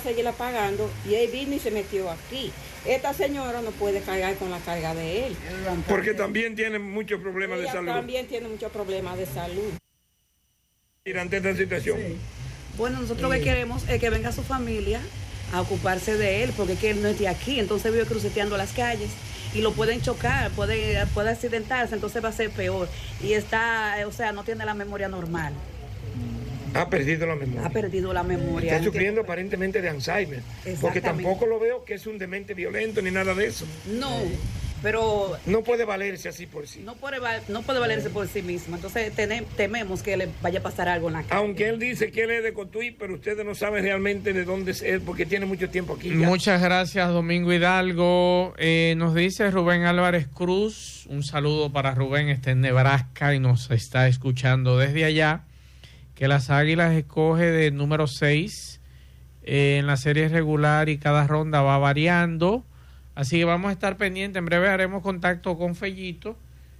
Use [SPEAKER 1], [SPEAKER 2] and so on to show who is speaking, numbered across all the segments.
[SPEAKER 1] seguirla pagando y él vino y se metió aquí. Esta señora no puede cargar con la carga de él.
[SPEAKER 2] Porque también tiene muchos problemas de salud.
[SPEAKER 1] También tiene muchos problemas de salud.
[SPEAKER 2] Ante esta situación.
[SPEAKER 3] Sí. Bueno, nosotros lo que queremos es que venga su familia a ocuparse de él, porque es que él no es de aquí, entonces vive cruceteando las calles y lo pueden chocar, puede accidentarse, entonces va a ser peor. Y está, o sea, no tiene la memoria normal.
[SPEAKER 2] Ha perdido la memoria.
[SPEAKER 3] Ha perdido la memoria.
[SPEAKER 2] Está sufriendo aparentemente de Alzheimer. Porque tampoco lo veo que es un demente violento ni nada de eso.
[SPEAKER 3] No, pero...
[SPEAKER 2] No puede valerse así por sí.
[SPEAKER 3] No puede valerse por sí mismo. Entonces tememos que le vaya a pasar algo en la calle.
[SPEAKER 2] Aunque él dice que él es de Cotuí, pero ustedes no saben realmente de dónde es él, porque tiene mucho tiempo aquí. Ya.
[SPEAKER 4] Muchas gracias, Domingo Hidalgo. Nos dice Rubén Álvarez Cruz. Un saludo para Rubén, está en Nebraska y nos está escuchando desde allá. Que las Águilas escoge de número 6 en la serie regular y cada ronda va variando. Así que vamos a estar pendientes. En breve haremos contacto con Fellito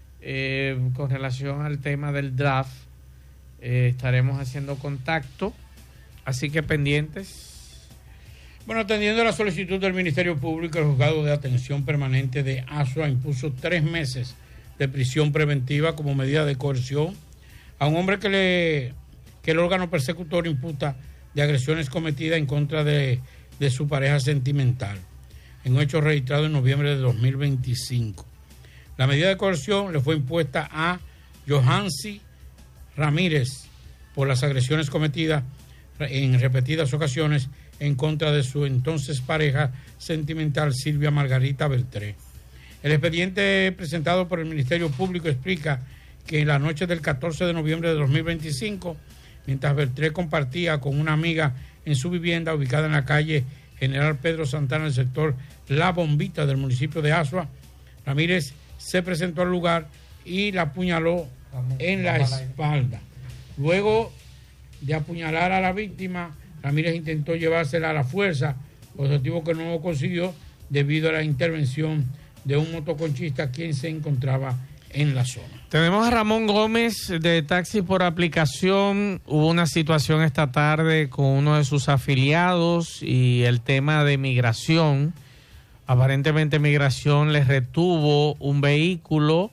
[SPEAKER 4] con relación al tema del draft. Estaremos haciendo contacto. Así que pendientes.
[SPEAKER 5] Bueno, atendiendo a la solicitud del Ministerio Público, el Juzgado de Atención Permanente de Azua impuso 3 meses de prisión preventiva como medida de coerción a un hombre que el órgano persecutor imputa de agresiones cometidas en contra de su pareja sentimental, en un hecho registrado en noviembre de 2025. La medida de coerción le fue impuesta a Johansi Ramírez por las agresiones cometidas en repetidas ocasiones en contra de su entonces pareja sentimental Silvia Margarita Beltré. El expediente presentado por el Ministerio Público explica que en la noche del 14 de noviembre de 2025, mientras Beltré compartía con una amiga en su vivienda ubicada en la calle General Pedro Santana, en el sector La Bombita del municipio de Azua, Ramírez se presentó al lugar y la apuñaló en la espalda. Luego de apuñalar a la víctima, Ramírez intentó llevársela a la fuerza, objetivo que no consiguió debido a la intervención de un motoconchista quien se encontraba en la zona.
[SPEAKER 4] Tenemos a Ramón Gómez de Taxi por Aplicación. Hubo una situación esta tarde con uno de sus afiliados y el tema de migración. Aparentemente migración les retuvo un vehículo.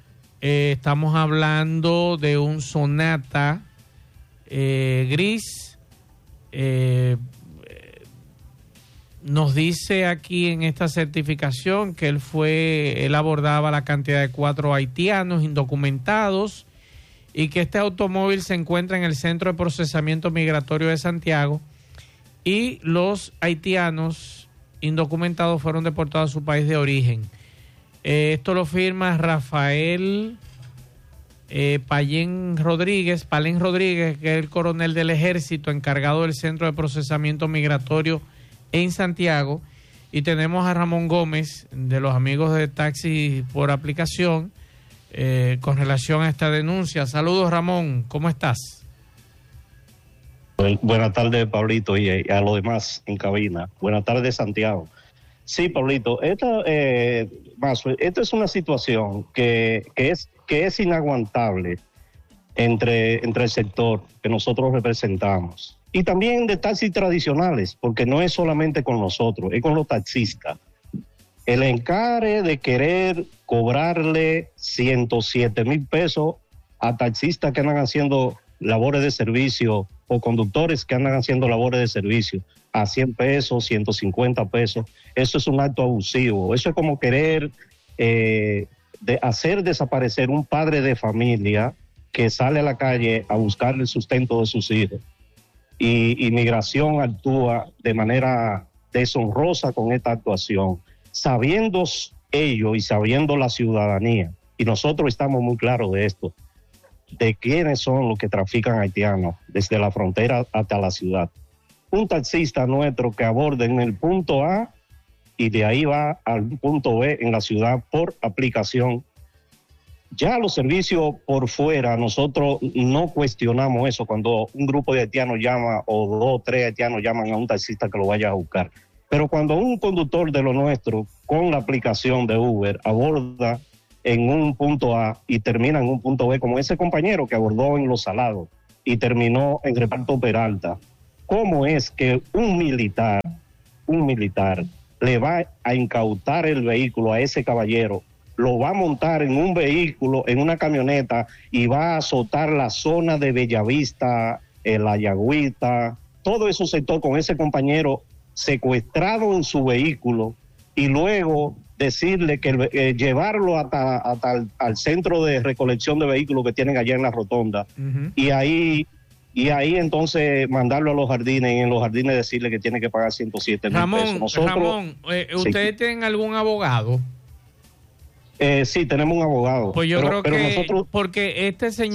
[SPEAKER 4] Estamos hablando de un Sonata gris. Nos dice aquí en esta certificación que él abordaba la cantidad de 4 haitianos indocumentados y que este automóvil se encuentra en el Centro de Procesamiento Migratorio de Santiago y los haitianos indocumentados fueron deportados a su país de origen. Esto lo firma Rafael Pallén Rodríguez, que es el coronel del Ejército encargado del Centro de Procesamiento Migratorio en Santiago, y tenemos a Ramón Gómez de los amigos de Taxi por Aplicación con relación a esta denuncia. Saludos, Ramón, ¿cómo estás?
[SPEAKER 6] Buenas tardes, Pablito, y a los demás en cabina. Buenas tardes, Santiago. Sí, Pablito, esto es una situación que es inaguantable entre el sector que nosotros representamos. Y también de taxis tradicionales, porque no es solamente con nosotros, es con los taxistas. El encare de querer cobrarle 107,000 pesos a taxistas que andan haciendo labores de servicio o conductores que andan haciendo labores de servicio a 100 pesos, 150 pesos, eso es un acto abusivo. Eso es como querer de hacer desaparecer un padre de familia que sale a la calle a buscar el sustento de sus hijos. Y Migración actúa de manera deshonrosa con esta actuación, sabiendo ellos y sabiendo la ciudadanía, y nosotros estamos muy claros de esto, de quiénes son los que trafican haitianos desde la frontera hasta la ciudad. Un taxista nuestro que aborde en el punto A y de ahí va al punto B en la ciudad por aplicación. Ya los servicios por fuera, nosotros no cuestionamos eso cuando un grupo de haitianos llama o 2 o 3 haitianos llaman a un taxista que lo vaya a buscar. Pero cuando un conductor de lo nuestro con la aplicación de Uber aborda en un punto A y termina en un punto B, como ese compañero que abordó en Los Salados y terminó en Reparto Peralta, cómo es que un militar le va a incautar el vehículo a ese caballero, lo va a montar en un vehículo, en una camioneta, y va a azotar la zona de Bellavista, la Yagüita, todo ese sector con ese compañero secuestrado en su vehículo, y luego decirle que llevarlo hasta al centro de recolección de vehículos que tienen allá en la rotonda, y ahí entonces mandarlo a los jardines, y en los jardines decirle que tiene que pagar 107 mil pesos.
[SPEAKER 4] Ramón, ¿ustedes tienen algún abogado?
[SPEAKER 6] Sí, tenemos un abogado.
[SPEAKER 4] Pues yo creo que nosotros... porque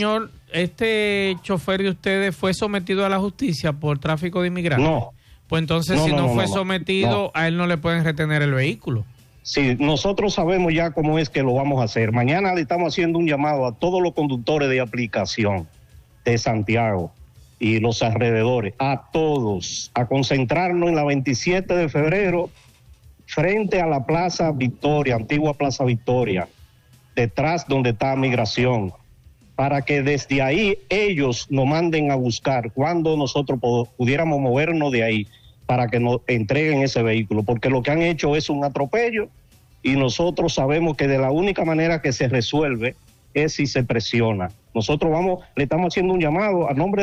[SPEAKER 4] este chofer de ustedes fue sometido a la justicia por tráfico de inmigrantes. No. Pues entonces si no fue sometido, a él no le pueden retener el vehículo.
[SPEAKER 6] Sí, nosotros sabemos ya cómo es que lo vamos a hacer. Mañana le estamos haciendo un llamado a todos los conductores de aplicación de Santiago y los alrededores, a todos, a concentrarnos en la 27 de febrero frente a la Plaza Victoria, antigua Plaza Victoria, detrás donde está Migración, para que desde ahí ellos nos manden a buscar cuando nosotros pudiéramos movernos de ahí para que nos entreguen ese vehículo, porque lo que han hecho es un atropello y nosotros sabemos que de la única manera que se resuelve es si se presiona. Nosotros le estamos haciendo un llamado a nombre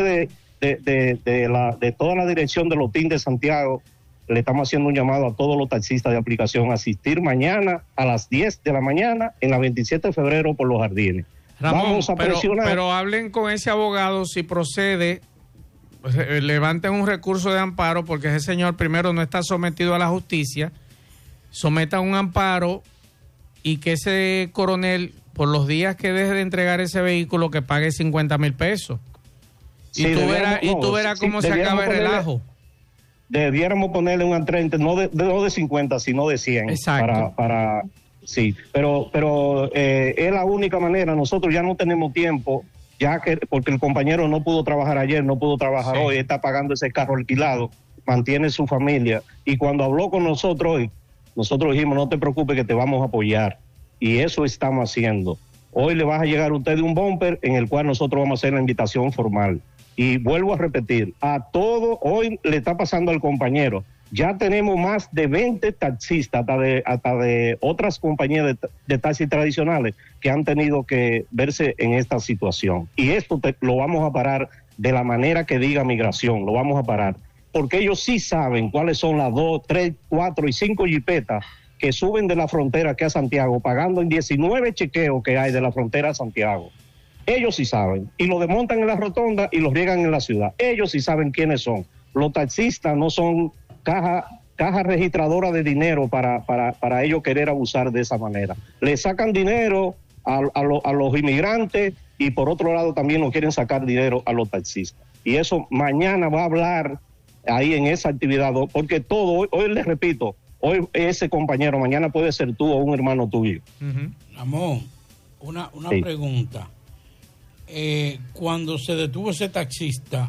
[SPEAKER 6] de toda la dirección de los TIN de Santiago. Le estamos haciendo un llamado a todos los taxistas de aplicación a asistir mañana a las 10 de la mañana en la 27 de febrero por los jardines.
[SPEAKER 4] Ramón,
[SPEAKER 6] vamos a presionar.
[SPEAKER 4] Pero hablen con ese abogado si procede, pues, levanten un recurso de amparo, porque ese señor primero no está sometido a la justicia, sometan un amparo y que ese coronel, por los días que deje de entregar ese vehículo, que pague 50 mil pesos. Sí, y tú verás cómo se acaba el relajo.
[SPEAKER 6] Debiéramos ponerle un antecedente, no de 50, sino de 100.
[SPEAKER 4] Exacto.
[SPEAKER 6] Sí, pero es la única manera. Nosotros ya no tenemos tiempo, porque el compañero no pudo trabajar ayer, no pudo trabajar hoy, está pagando ese carro alquilado, mantiene su familia. Y cuando habló con nosotros hoy, nosotros dijimos, no te preocupes que te vamos a apoyar. Y eso estamos haciendo. Hoy le vas a llegar a usted un bumper en el cual nosotros vamos a hacer la invitación formal. Y vuelvo a repetir, a todo, hoy le está pasando al compañero. Ya tenemos más de 20 taxistas, hasta de otras compañías de taxis tradicionales, que han tenido que verse en esta situación. Y esto lo vamos a parar de la manera que diga Migración, lo vamos a parar. Porque ellos sí saben cuáles son las 2, 3, 4 y 5 jipetas que suben de la frontera aquí a Santiago, pagando en 19 chequeos que hay de la frontera a Santiago. Ellos sí saben, y lo desmontan en la rotonda y los riegan en la ciudad. Ellos sí saben quiénes son. Los taxistas no son caja registradora de dinero para ellos querer abusar de esa manera. Le sacan dinero a los inmigrantes y por otro lado también no quieren sacar dinero a los taxistas. Y eso mañana va a hablar ahí en esa actividad, porque todo, hoy les repito, hoy ese compañero, mañana puede ser tú o un hermano tuyo.
[SPEAKER 5] Ramón, una pregunta. Cuando se detuvo ese taxista,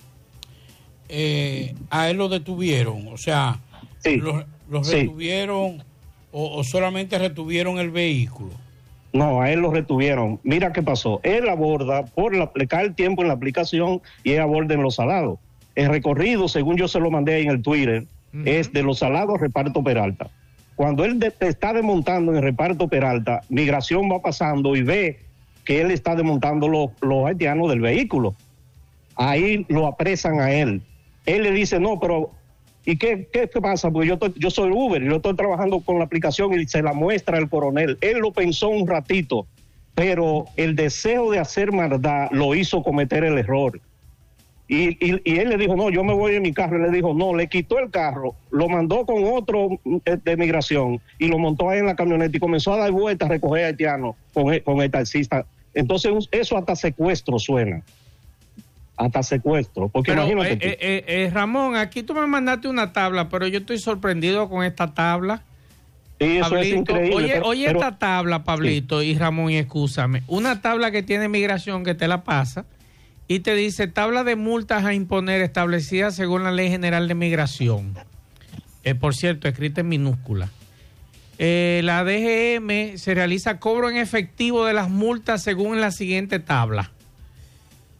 [SPEAKER 5] a él lo detuvieron, o sea,
[SPEAKER 6] sí,
[SPEAKER 5] los retuvieron o solamente retuvieron el vehículo.
[SPEAKER 6] No, a él lo retuvieron. Mira qué pasó. Él aborda, le cae el tiempo en la aplicación y él aborda en Los Salados. El recorrido, según yo se lo mandé ahí en el Twitter, es de Los Salados a Reparto Peralta. Cuando él está desmontando en el Reparto Peralta, Migración va pasando y ve que él está desmontando los haitianos del vehículo. Ahí lo apresan a él. Él le dice, no, pero ¿y qué pasa? Porque yo soy Uber, yo estoy trabajando con la aplicación, y se la muestra el coronel. Él lo pensó un ratito, pero el deseo de hacer maldad lo hizo cometer el error. Y él le dijo, no, yo me voy en mi carro. Él le dijo, no, le quitó el carro, lo mandó con otro de Migración y lo montó ahí en la camioneta y comenzó a dar vueltas a recoger haitianos con el taxista. Entonces eso hasta secuestro suena. Hasta secuestro. Porque
[SPEAKER 4] pero,
[SPEAKER 6] imagínate
[SPEAKER 4] Ramón, aquí tú me mandaste una tabla, pero yo estoy sorprendido con esta tabla.
[SPEAKER 6] Sí, eso
[SPEAKER 4] Pablito,
[SPEAKER 6] es increíble.
[SPEAKER 4] Oye, esta tabla, Pablito, sí. Y Ramón, y excúsame. Una tabla que tiene Migración que te la pasa y te dice tabla de multas a imponer establecida según la Ley General de Migración. Por cierto, escrita en minúscula. La DGM se realiza cobro en efectivo de las multas según la siguiente tabla.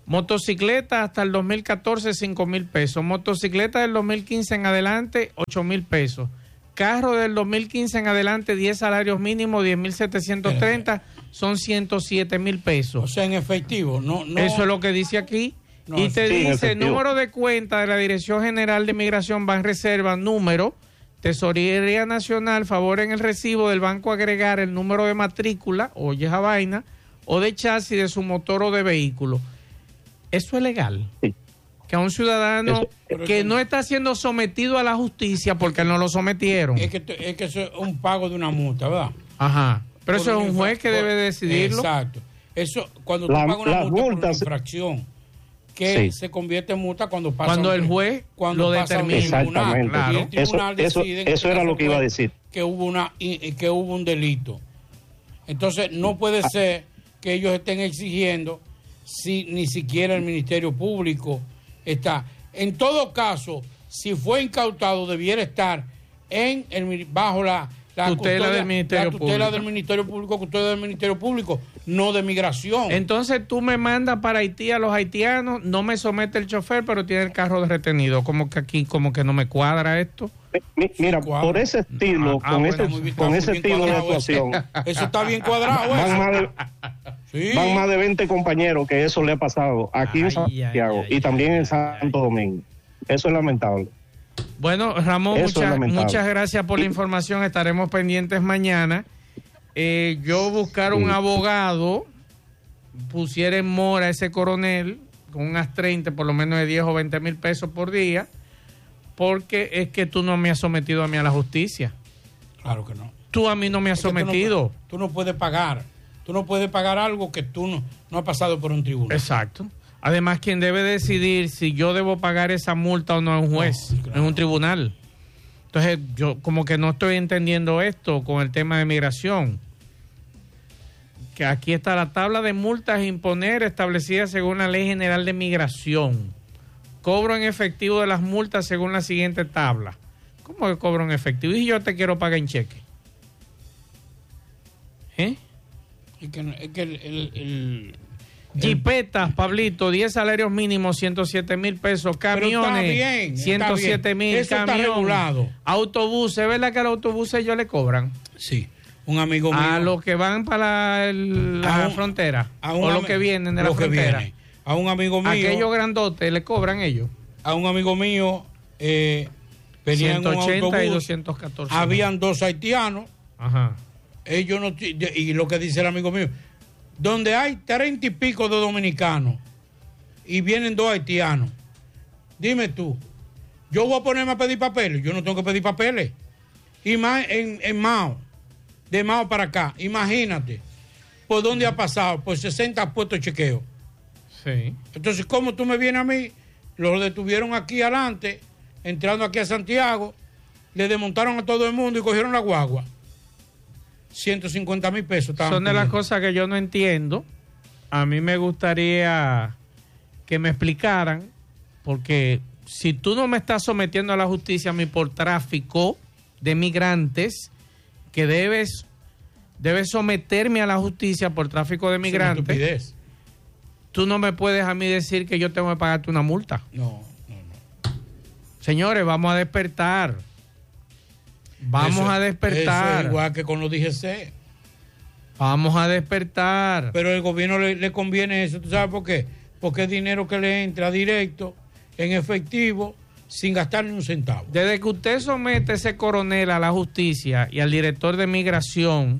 [SPEAKER 4] Motocicleta hasta el 2014, 5,000 pesos. Motocicleta del 2015 en adelante, 8,000 pesos. Carro del 2015 en adelante, 10 salarios mínimos, 10,730, son 107,000 pesos.
[SPEAKER 5] O sea, en efectivo, no.
[SPEAKER 4] Eso es lo que dice aquí.
[SPEAKER 5] No,
[SPEAKER 4] y te
[SPEAKER 6] sí,
[SPEAKER 4] dice,
[SPEAKER 6] efectivo.
[SPEAKER 4] número de cuenta de la Dirección General de Migración, Banreserva, número, Tesorería Nacional, favor en el recibo del banco agregar el número de matrícula, oye esa vaina, o de chasis de su motor o de vehículo. ¿Eso es legal?
[SPEAKER 6] Sí.
[SPEAKER 4] Que a un ciudadano
[SPEAKER 6] Eso-
[SPEAKER 4] que no está siendo sometido a la justicia porque no lo sometieron.
[SPEAKER 5] Es que eso es un pago de una multa, ¿verdad?
[SPEAKER 4] Ajá. Pero
[SPEAKER 5] Por
[SPEAKER 4] eso es
[SPEAKER 5] una
[SPEAKER 4] un juez que
[SPEAKER 5] por-
[SPEAKER 4] debe decidirlo.
[SPEAKER 5] Exacto. Eso, cuando tú
[SPEAKER 6] La-
[SPEAKER 5] pagas una
[SPEAKER 6] las
[SPEAKER 5] multa por una
[SPEAKER 6] multas-
[SPEAKER 5] infracción, que
[SPEAKER 6] Sí.
[SPEAKER 5] se convierte en multa cuando pasa
[SPEAKER 4] Cuando
[SPEAKER 5] un-
[SPEAKER 4] el juez
[SPEAKER 5] cuando
[SPEAKER 4] lo
[SPEAKER 5] pasa un
[SPEAKER 4] determina.
[SPEAKER 5] tribunal.
[SPEAKER 6] Exactamente.
[SPEAKER 4] Claro.
[SPEAKER 5] Y el tribunal
[SPEAKER 6] Eso
[SPEAKER 5] decide, en este
[SPEAKER 6] era
[SPEAKER 5] caso
[SPEAKER 6] lo que iba a
[SPEAKER 5] fue
[SPEAKER 6] decir.
[SPEAKER 5] que hubo un delito. Entonces, no puede ser que ellos estén exigiendo si ni siquiera el Ministerio Público está. En todo caso, si fue incautado, debiera estar bajo la
[SPEAKER 4] Tutela
[SPEAKER 5] custodia-
[SPEAKER 4] del Ministerio
[SPEAKER 5] la tutela
[SPEAKER 4] Público.
[SPEAKER 5] del Ministerio Público, custodia del Ministerio Público, no de migración.
[SPEAKER 4] Entonces tú me mandas para Haití a los haitianos, no me somete el chofer, pero tiene el carro retenido. Como que aquí, como que no me cuadra esto.
[SPEAKER 6] Mira,
[SPEAKER 5] cuadra.
[SPEAKER 6] por ese estilo,
[SPEAKER 4] Ah,
[SPEAKER 6] con
[SPEAKER 4] bueno,
[SPEAKER 6] ese,
[SPEAKER 5] Muy bien,
[SPEAKER 6] con
[SPEAKER 5] está
[SPEAKER 6] ese
[SPEAKER 5] muy bien
[SPEAKER 6] estilo de
[SPEAKER 5] cuadrado
[SPEAKER 6] actuación,
[SPEAKER 5] Eso está bien cuadrado.
[SPEAKER 6] van
[SPEAKER 5] eso.
[SPEAKER 6] más de,
[SPEAKER 5] Sí.
[SPEAKER 6] van más de 20 compañeros que eso le ha pasado aquí en
[SPEAKER 4] Ay,
[SPEAKER 6] Santiago
[SPEAKER 4] ay,
[SPEAKER 6] y también
[SPEAKER 4] ay,
[SPEAKER 6] en Santo Domingo. Eso es lamentable.
[SPEAKER 4] Bueno, Ramón,
[SPEAKER 6] Eso es lamentable.
[SPEAKER 4] muchas gracias por la información. Estaremos pendientes mañana. Yo buscar un
[SPEAKER 6] Sí.
[SPEAKER 4] abogado, pusiera en mora a ese coronel con unas 30, por lo menos de 10 o 20 mil pesos por día, porque es que tú no me has sometido a mí a la justicia.
[SPEAKER 5] Claro que no.
[SPEAKER 4] Tú a mí no me has
[SPEAKER 5] Es que
[SPEAKER 4] sometido.
[SPEAKER 5] Tú no puedes pagar. Tú no puedes pagar algo que tú no has pasado por un tribunal.
[SPEAKER 4] Exacto. Además, quien debe decidir si yo debo pagar esa multa o no es un juez,
[SPEAKER 5] No, claro.
[SPEAKER 4] es un tribunal. Entonces, yo como que no estoy entendiendo esto con el tema de migración. Que aquí está la tabla de multas a imponer establecida según la Ley General de Migración. Cobro en efectivo de las multas según la siguiente tabla. ¿Cómo que cobro en efectivo? Y yo te quiero pagar en cheque. ¿Eh?
[SPEAKER 5] Es que el
[SPEAKER 4] Jipetas, Pablito, 10 salarios mínimos, 107 mil pesos. Camiones,
[SPEAKER 5] Pero está bien,
[SPEAKER 4] 107 mil.
[SPEAKER 5] eso está regulado.
[SPEAKER 4] Autobuses, ¿es verdad que a los autobuses ellos le cobran?
[SPEAKER 5] Sí, un amigo mío.
[SPEAKER 4] A los que van para la
[SPEAKER 5] A un-
[SPEAKER 4] frontera.
[SPEAKER 5] a un
[SPEAKER 4] O los
[SPEAKER 5] ami-
[SPEAKER 4] que vienen de la
[SPEAKER 5] los que
[SPEAKER 4] frontera.
[SPEAKER 5] vienen. A un amigo mío.
[SPEAKER 4] Aquellos grandotes le cobran ellos.
[SPEAKER 5] A un amigo mío venía en un
[SPEAKER 4] 180 y
[SPEAKER 5] autobús.
[SPEAKER 4] 214.
[SPEAKER 5] Habían dos haitianos.
[SPEAKER 4] Ajá.
[SPEAKER 5] Ellos no, y lo que dice el amigo mío, donde hay 30 y pico de dominicanos y vienen dos haitianos, dime tú, yo voy a ponerme a pedir papeles. Yo no tengo que pedir papeles. Y más en Mao, de Mao para acá, imagínate por dónde ha pasado, por 60 puestos de chequeo.
[SPEAKER 4] Sí.
[SPEAKER 5] Entonces, ¿cómo tú me vienes a mí? Los detuvieron aquí adelante, entrando aquí a Santiago, le desmontaron a todo el mundo y cogieron la guagua. 150 mil pesos.
[SPEAKER 4] Son de las cosas que yo no entiendo. A mí me gustaría que me explicaran, porque si tú no me estás sometiendo a la justicia a mí por tráfico de migrantes, que debes someterme a la justicia por tráfico de migrantes, tú no me puedes a mí decir que yo tengo que pagarte una multa.
[SPEAKER 5] No.
[SPEAKER 4] Señores, vamos a despertar. Vamos a despertar.
[SPEAKER 5] Eso es igual que con los DGC.
[SPEAKER 4] Vamos a despertar.
[SPEAKER 5] Pero al gobierno le conviene eso. ¿Tú sabes por qué? Porque es dinero que le entra directo, en efectivo, sin gastar ni un centavo.
[SPEAKER 4] Desde que usted somete a ese coronel a la justicia y al director de migración,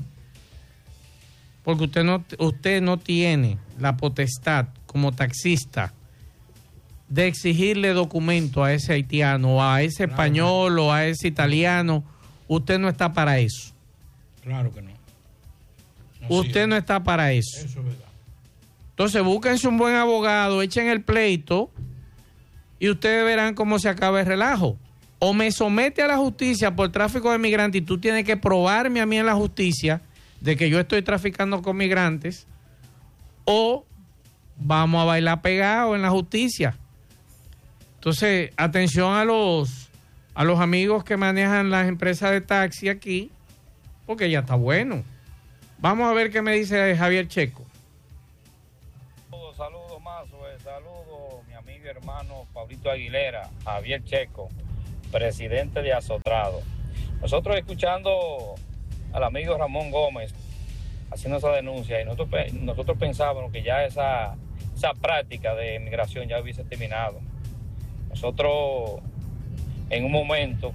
[SPEAKER 4] porque usted no tiene la potestad como taxista de exigirle documento a ese haitiano, o a ese español, o a ese italiano, usted no está para eso.
[SPEAKER 5] Claro que no.
[SPEAKER 4] Usted no está para eso.
[SPEAKER 5] Eso es verdad.
[SPEAKER 4] Entonces, búsquense un buen abogado, echen el pleito y ustedes verán cómo se acaba el relajo. O me somete a la justicia por tráfico de migrantes y tú tienes que probarme a mí en la justicia de que yo estoy traficando con migrantes, o vamos a bailar pegado en la justicia. Entonces, atención a los amigos que manejan las empresas de taxi aquí, porque ya está bueno. Vamos a ver qué me dice Javier Checo.
[SPEAKER 7] Saludos, Mazo. saludo, mi amigo y hermano Pablito Aguilera, Javier Checo, presidente de Azotrado. Nosotros escuchando al amigo Ramón Gómez haciendo esa denuncia, y nosotros pensábamos que ya esa práctica de migración ya hubiese terminado. Nosotros en un momento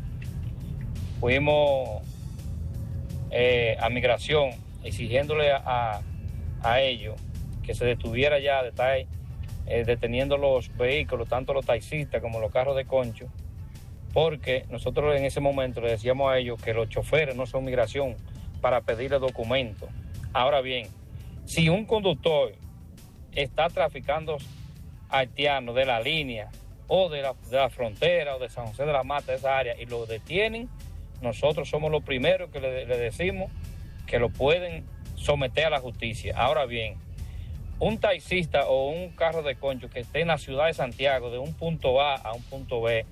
[SPEAKER 7] fuimos a migración exigiéndole a ellos que se detuviera ya de estar deteniendo los vehículos, tanto los taxistas como los carros de concho, porque nosotros en ese momento le decíamos a ellos que los choferes no son migración para pedirle documentos. Ahora bien, si un conductor está traficando haitianos de la línea o de la frontera o de San José de la Mata, esa área, y lo detienen, nosotros somos los primeros que le decimos que lo pueden someter a la justicia. Ahora bien, un taxista o un carro de concho que esté en la ciudad de Santiago de un punto A a un punto B,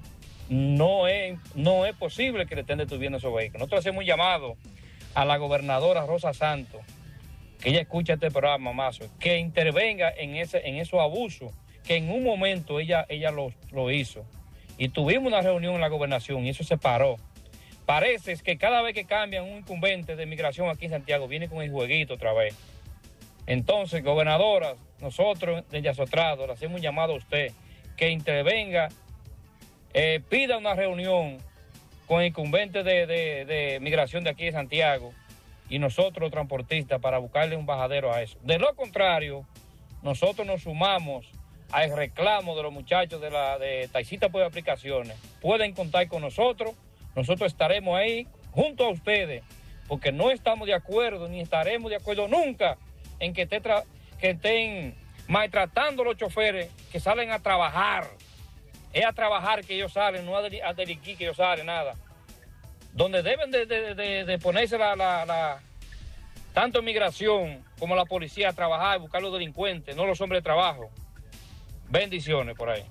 [SPEAKER 7] no es posible que le estén deteniendo esos vehículos. Nosotros hacemos un llamado a la gobernadora Rosa Santos, que ella escucha este programa, Mazo, que intervenga en esos abusos, que en un momento ella lo hizo. Y tuvimos una reunión en la gobernación y eso se paró. Parece que cada vez que cambian un incumbente de migración aquí en Santiago, viene con el jueguito otra vez. Entonces, gobernadora, nosotros desde Azotrado le hacemos un llamado a usted, que intervenga, pida una reunión con el incumbente de migración de aquí de Santiago y nosotros los transportistas para buscarle un bajadero a eso. De lo contrario, nosotros nos sumamos al reclamo de los muchachos de Taxistas por Aplicaciones. Pueden contar con nosotros estaremos ahí junto a ustedes, porque no estamos de acuerdo ni estaremos de acuerdo nunca en que estén maltratando a los choferes que salen a trabajar. Es a trabajar que ellos salen, no a delinquir que ellos salen, nada. Donde deben de ponerse tanto migración como la policía a trabajar y buscar a los delincuentes, no los hombres de trabajo. Bendiciones por ahí.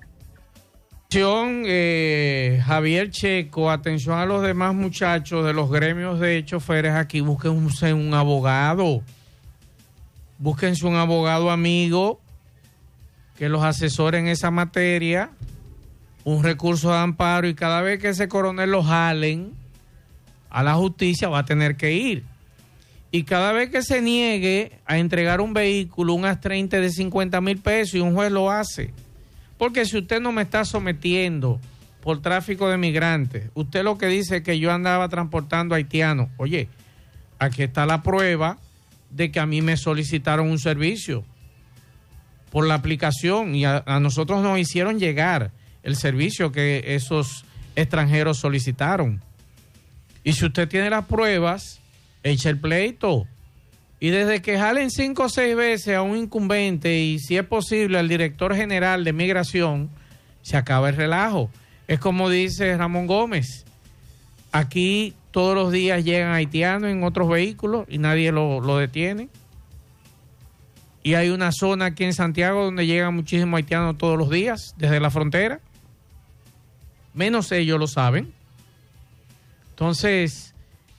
[SPEAKER 4] Javier Checo, atención a los demás muchachos de los gremios de choferes aquí, búsquense un abogado. Búsquense un abogado amigo que los asesore en esa materia, un recurso de amparo, y cada vez que ese coronel lo jalen a la justicia va a tener que ir. Y cada vez que se niegue a entregar un vehículo, un A30 de 50,000 pesos, y un juez lo hace. Porque si usted no me está sometiendo por tráfico de migrantes, usted lo que dice es que yo andaba transportando haitianos. Oye, aquí está la prueba de que a mí me solicitaron un servicio por la aplicación y a nosotros nos hicieron llegar el servicio que esos extranjeros solicitaron. Y si usted tiene las pruebas, eche el pleito. Y desde que jalen 5 o 6 veces a un incumbente y si es posible al director general de migración, se acaba el relajo. Es como dice Ramón Gómez, aquí todos los días llegan haitianos en otros vehículos y nadie lo detiene. Y hay una zona aquí en Santiago donde llegan muchísimos haitianos todos los días, desde la frontera. Menos ellos lo saben. Entonces,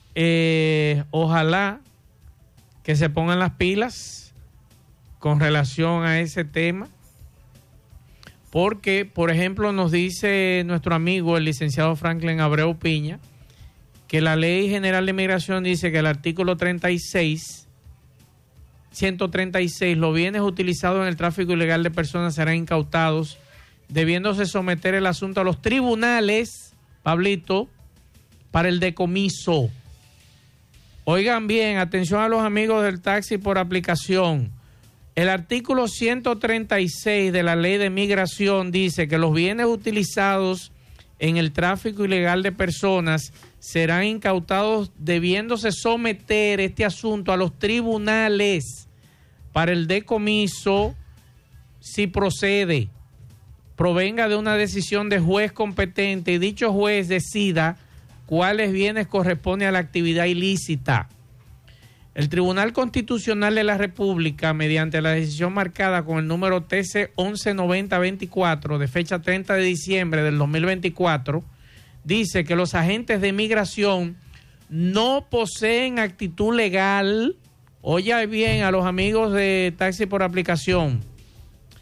[SPEAKER 4] ojalá que se pongan las pilas con relación a ese tema, porque, por ejemplo, nos dice nuestro amigo el licenciado Franklin Abreu Piña que la Ley General de Migración dice que el artículo 136, los bienes utilizados en el tráfico ilegal de personas serán incautados, debiéndose someter el asunto a los tribunales, Pablito, para el decomiso. Oigan bien, atención a los amigos del taxi por aplicación. El artículo 136 de la Ley de Migración dice que los bienes utilizados en el tráfico ilegal de personas serán incautados, debiéndose someter este asunto a los tribunales para el decomiso si procede, provenga de una decisión de juez competente y dicho juez decida cuáles bienes corresponden a la actividad ilícita. El Tribunal Constitucional de la República, mediante la decisión marcada con el número TC 119024 de fecha 30 de diciembre del 2024, dice que los agentes de migración no poseen actitud legal. Oye bien a los amigos de taxi por aplicación.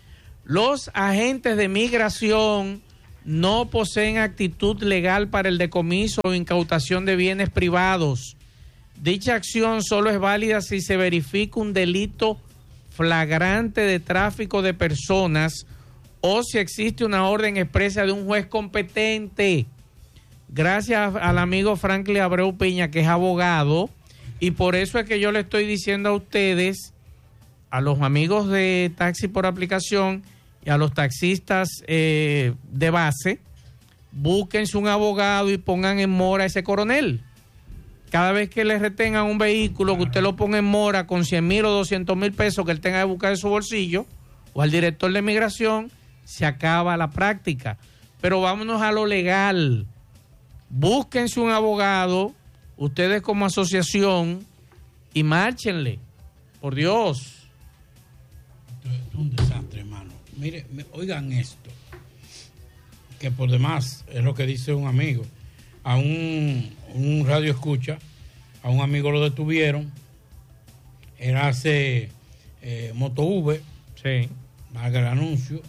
[SPEAKER 4] Los agentes de migración no poseen actitud legal para el decomiso o incautación de bienes privados. Dicha acción solo es válida si se verifica un delito flagrante de tráfico de personas o si existe una orden expresa de un juez competente. Gracias al amigo Franklin Abreu Piña, que es abogado, y por eso es que yo le estoy diciendo a ustedes, a los amigos de Taxi por Aplicación y a los taxistas de base, búsquense un abogado y pongan en mora a ese coronel. Cada vez que le retengan un vehículo, que usted lo ponga en mora con 100,000 o 200,000 pesos que él tenga que buscar en su bolsillo, o al director de migración, se acaba la práctica. Pero vámonos a lo legal. Búsquense un abogado, ustedes como asociación, y márchenle. Por Dios.
[SPEAKER 5] Es un desastre, hermano. Mire, oigan esto, que por demás es lo que dice un amigo. A un radio escucha, a un amigo lo detuvieron, era hace MotoV,
[SPEAKER 4] sí,
[SPEAKER 5] valga el anuncio,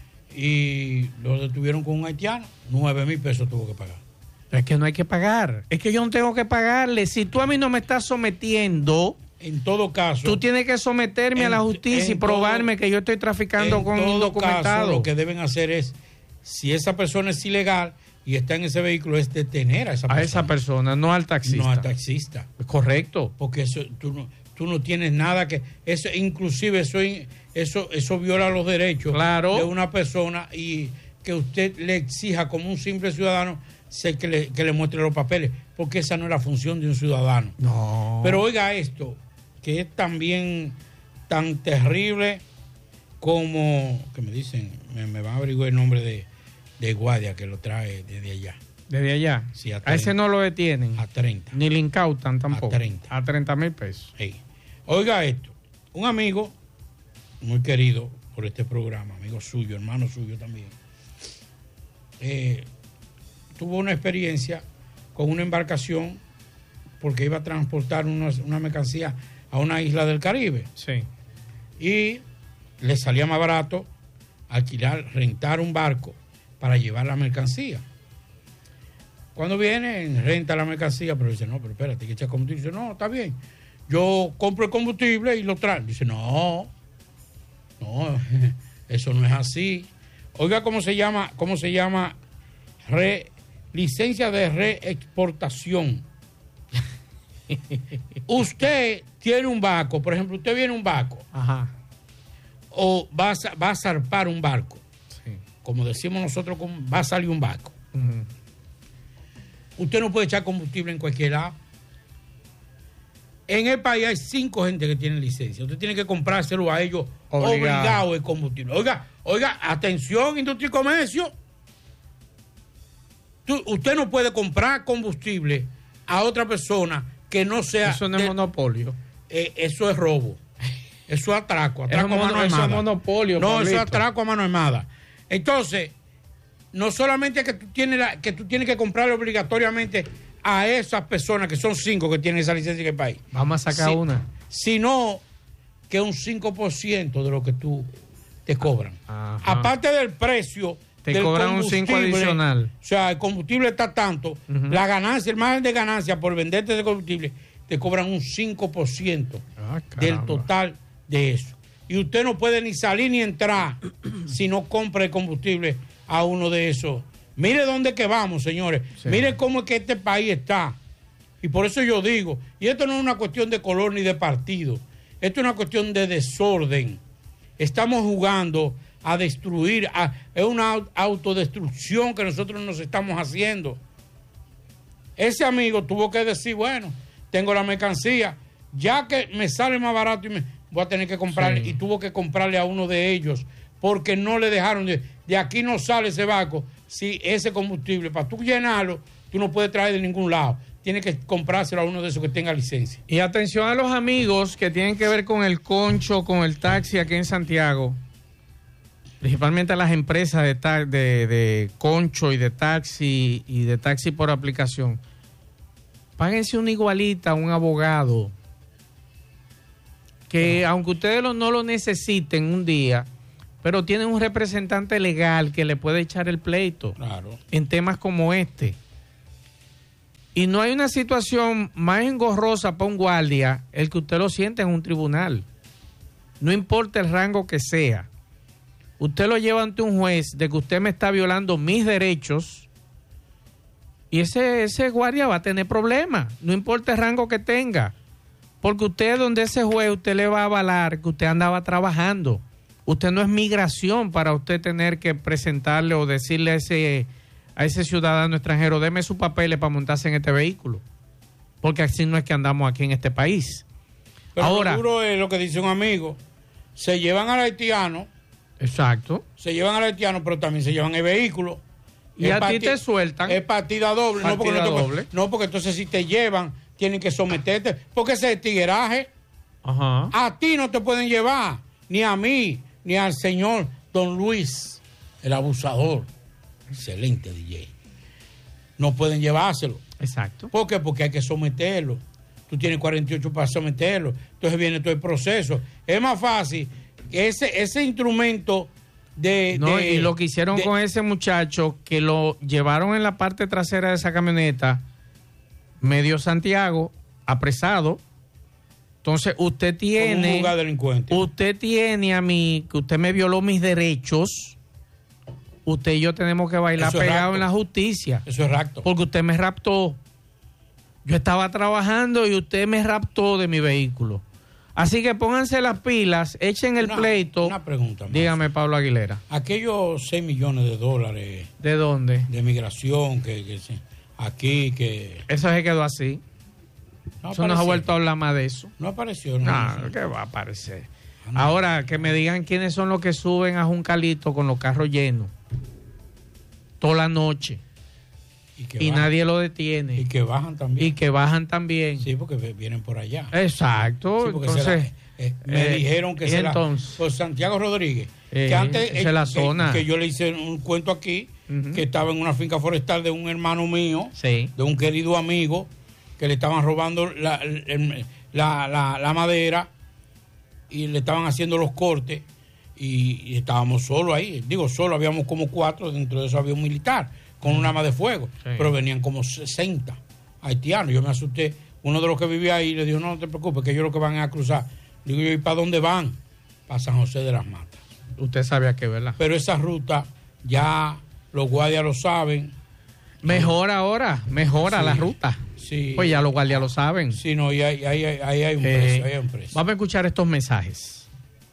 [SPEAKER 5] y lo detuvieron con un haitiano, 9,000 pesos tuvo que pagar.
[SPEAKER 4] Es que no hay que pagar, es que yo no tengo que pagarle. Si tú a mí no me estás sometiendo,
[SPEAKER 5] en todo caso,
[SPEAKER 4] tú tienes que someterme a la justicia y probarme que yo estoy traficando con indocumentados.
[SPEAKER 5] Caso, lo que deben hacer es, si esa persona es ilegal y está en ese vehículo, es detener a esa persona.
[SPEAKER 4] A esa persona, no al taxista.
[SPEAKER 5] No al taxista.
[SPEAKER 4] Correcto.
[SPEAKER 5] Porque eso, tú no tienes nada que... Eso, inclusive eso viola los derechos, claro, de una persona, y que usted le exija como un simple ciudadano que le muestre los papeles, porque esa no es la función de un ciudadano.
[SPEAKER 4] No.
[SPEAKER 5] Pero oiga esto, que es también tan terrible como... que me dicen, me van a averiguar el nombre de guardia que lo trae desde allá.
[SPEAKER 4] ¿Desde allá?
[SPEAKER 5] Sí, a
[SPEAKER 4] ese no lo detienen.
[SPEAKER 5] A 30.
[SPEAKER 4] Ni le incautan tampoco.
[SPEAKER 5] A 30.
[SPEAKER 4] A 30,000 pesos.
[SPEAKER 5] Sí. Oiga esto, un amigo muy querido por este programa, amigo suyo, hermano suyo también, tuvo una experiencia con una embarcación porque iba a transportar una mercancía a una isla del Caribe.
[SPEAKER 4] Sí.
[SPEAKER 5] Y le salía más barato rentar un barco para llevar la mercancía. Cuando viene, renta la mercancía, pero dice, no, pero espérate, que echar combustible. Dice, no, está bien, yo compro el combustible y lo traigo. Dice, no, eso no es así. Oiga, ¿cómo se llama? Licencia de reexportación. Usted tiene un barco, por ejemplo, usted viene un barco.
[SPEAKER 4] Ajá.
[SPEAKER 5] O va a zarpar un barco.
[SPEAKER 4] Sí.
[SPEAKER 5] Como decimos nosotros, va a salir un barco.
[SPEAKER 4] Uh-huh.
[SPEAKER 5] Usted no puede echar combustible en cualquier lado. En el país hay 5 gente que tienen licencia. Usted tiene que comprárselo a ellos obligado el combustible. Oiga, atención, industria y comercio. Usted no puede comprar combustible a otra persona que no sea...
[SPEAKER 4] Eso no es monopolio.
[SPEAKER 5] Eso es robo. Eso es atraco a mano armada.
[SPEAKER 4] Eso es monopolio.
[SPEAKER 5] No, Pablito. Eso es atraco a mano armada. Entonces, no solamente que tú tienes que comprarle obligatoriamente a esas personas, que son 5 que tienen esa licencia en el país.
[SPEAKER 4] Vamos a sacar una.
[SPEAKER 5] Sino que un 5% de lo que tú te cobran.
[SPEAKER 4] Ajá.
[SPEAKER 5] Aparte del precio...
[SPEAKER 4] Te cobran un 5 adicional.
[SPEAKER 5] O sea, el combustible está tanto, uh-huh, la ganancia, el margen de ganancia por venderte de combustible, te cobran un 5% del total de eso. Y usted no puede ni salir ni entrar si no compra el combustible a uno de esos. Mire dónde que vamos, señores. Sí. Mire cómo es que este país está. Y por eso yo digo, y esto no es una cuestión de color ni de partido, esto es una cuestión de desorden. Estamos jugando a destruir, es una autodestrucción que nosotros nos estamos haciendo. Ese amigo tuvo que decir, bueno, tengo la mercancía, ya que me sale más barato y voy a tener que comprarle, sí, y tuvo que comprarle a uno de ellos, porque no le dejaron, de aquí no sale ese barco, si ese combustible, para tú llenarlo, tú no puedes traer de ningún lado, tienes que comprárselo a uno de esos que tenga licencia.
[SPEAKER 4] Y atención a los amigos que tienen que ver con el concho, con el taxi aquí en Santiago. Principalmente a las empresas de concho y de taxi por aplicación. Páguense una igualita a un abogado que, aunque ustedes no lo necesiten un día, pero tienen un representante legal que le puede echar el pleito en temas como este. Y no hay una situación más engorrosa para un guardia el que usted lo siente en un tribunal. No importa el rango que sea. Usted lo lleva ante un juez de que usted me está violando mis derechos y ese guardia va a tener problemas. No importa el rango que tenga. Porque usted, donde ese juez, usted le va a avalar que usted andaba trabajando. Usted no es migración para usted tener que presentarle o decirle a ese ciudadano extranjero, deme sus papeles para montarse en este vehículo. Porque así no es que andamos aquí en este país.
[SPEAKER 5] Pero
[SPEAKER 4] ahora,
[SPEAKER 5] lo duro es lo que dice un amigo. Se llevan al haitiano.
[SPEAKER 4] Exacto.
[SPEAKER 5] Se llevan al haitiano, pero también se llevan el vehículo.
[SPEAKER 4] Y a ti te sueltan.
[SPEAKER 5] Es partida doble. No, porque entonces si te llevan, tienen que someterte. Porque ese es tigueraje.
[SPEAKER 4] Ajá.
[SPEAKER 5] A ti no te pueden llevar, ni a mí, ni al señor Don Luis, el abusador. Excelente DJ. No pueden llevárselo.
[SPEAKER 4] Exacto.
[SPEAKER 5] ¿Por qué? Porque hay que someterlo. Tú tienes 48 para someterlo. Entonces viene todo el proceso. Es más fácil que ese instrumento
[SPEAKER 4] y lo que hicieron con ese muchacho, que lo llevaron en la parte trasera de esa camioneta, medio Santiago, apresado. Entonces usted tiene...
[SPEAKER 5] Como un delincuente.
[SPEAKER 4] Usted tiene a mí, que usted me violó mis derechos. Usted y yo tenemos que bailar pegado en la justicia.
[SPEAKER 5] Eso es rapto.
[SPEAKER 4] Porque usted me raptó. Yo estaba trabajando y usted me raptó de mi vehículo. Así que pónganse las pilas, echen el pleito.
[SPEAKER 5] Una pregunta más.
[SPEAKER 4] Dígame, Pablo Aguilera.
[SPEAKER 5] Aquellos $6 millones.
[SPEAKER 4] ¿De dónde?
[SPEAKER 5] De migración, que aquí, que...
[SPEAKER 4] Eso se quedó así. Eso no se ha vuelto a hablar más de eso.
[SPEAKER 5] No apareció.
[SPEAKER 4] No, ¿qué va a aparecer? Ahora, que me digan quiénes son los que suben a Juncalito con los carros llenos. Toda la noche. Y nadie lo detiene.
[SPEAKER 5] Y que bajan también. Sí, porque vienen por allá.
[SPEAKER 4] Exacto.
[SPEAKER 5] Sí, entonces, me dijeron que por Santiago Rodríguez. Que antes
[SPEAKER 4] la zona.
[SPEAKER 5] Que yo le hice un cuento aquí, que estaba en una finca forestal de un hermano mío, de un querido amigo, que le estaban robando la madera y le estaban haciendo los cortes y estábamos solos ahí. Digo, solo habíamos como 4, dentro de eso había un militar con un arma de fuego, pero venían como 60 haitianos. Yo me asusté. Uno de los que vivía ahí le dijo, no te preocupes, que ellos lo que van a cruzar. Digo yo, ¿y para dónde van? Para San José de las Matas.
[SPEAKER 4] Usted sabía que, ¿verdad?
[SPEAKER 5] Pero esa ruta ya los guardias lo saben.
[SPEAKER 4] Mejora la ruta.
[SPEAKER 5] Sí.
[SPEAKER 4] Pues ya los guardias lo saben.
[SPEAKER 5] Sí, no, y ahí hay un precio,
[SPEAKER 4] Vamos a escuchar estos mensajes.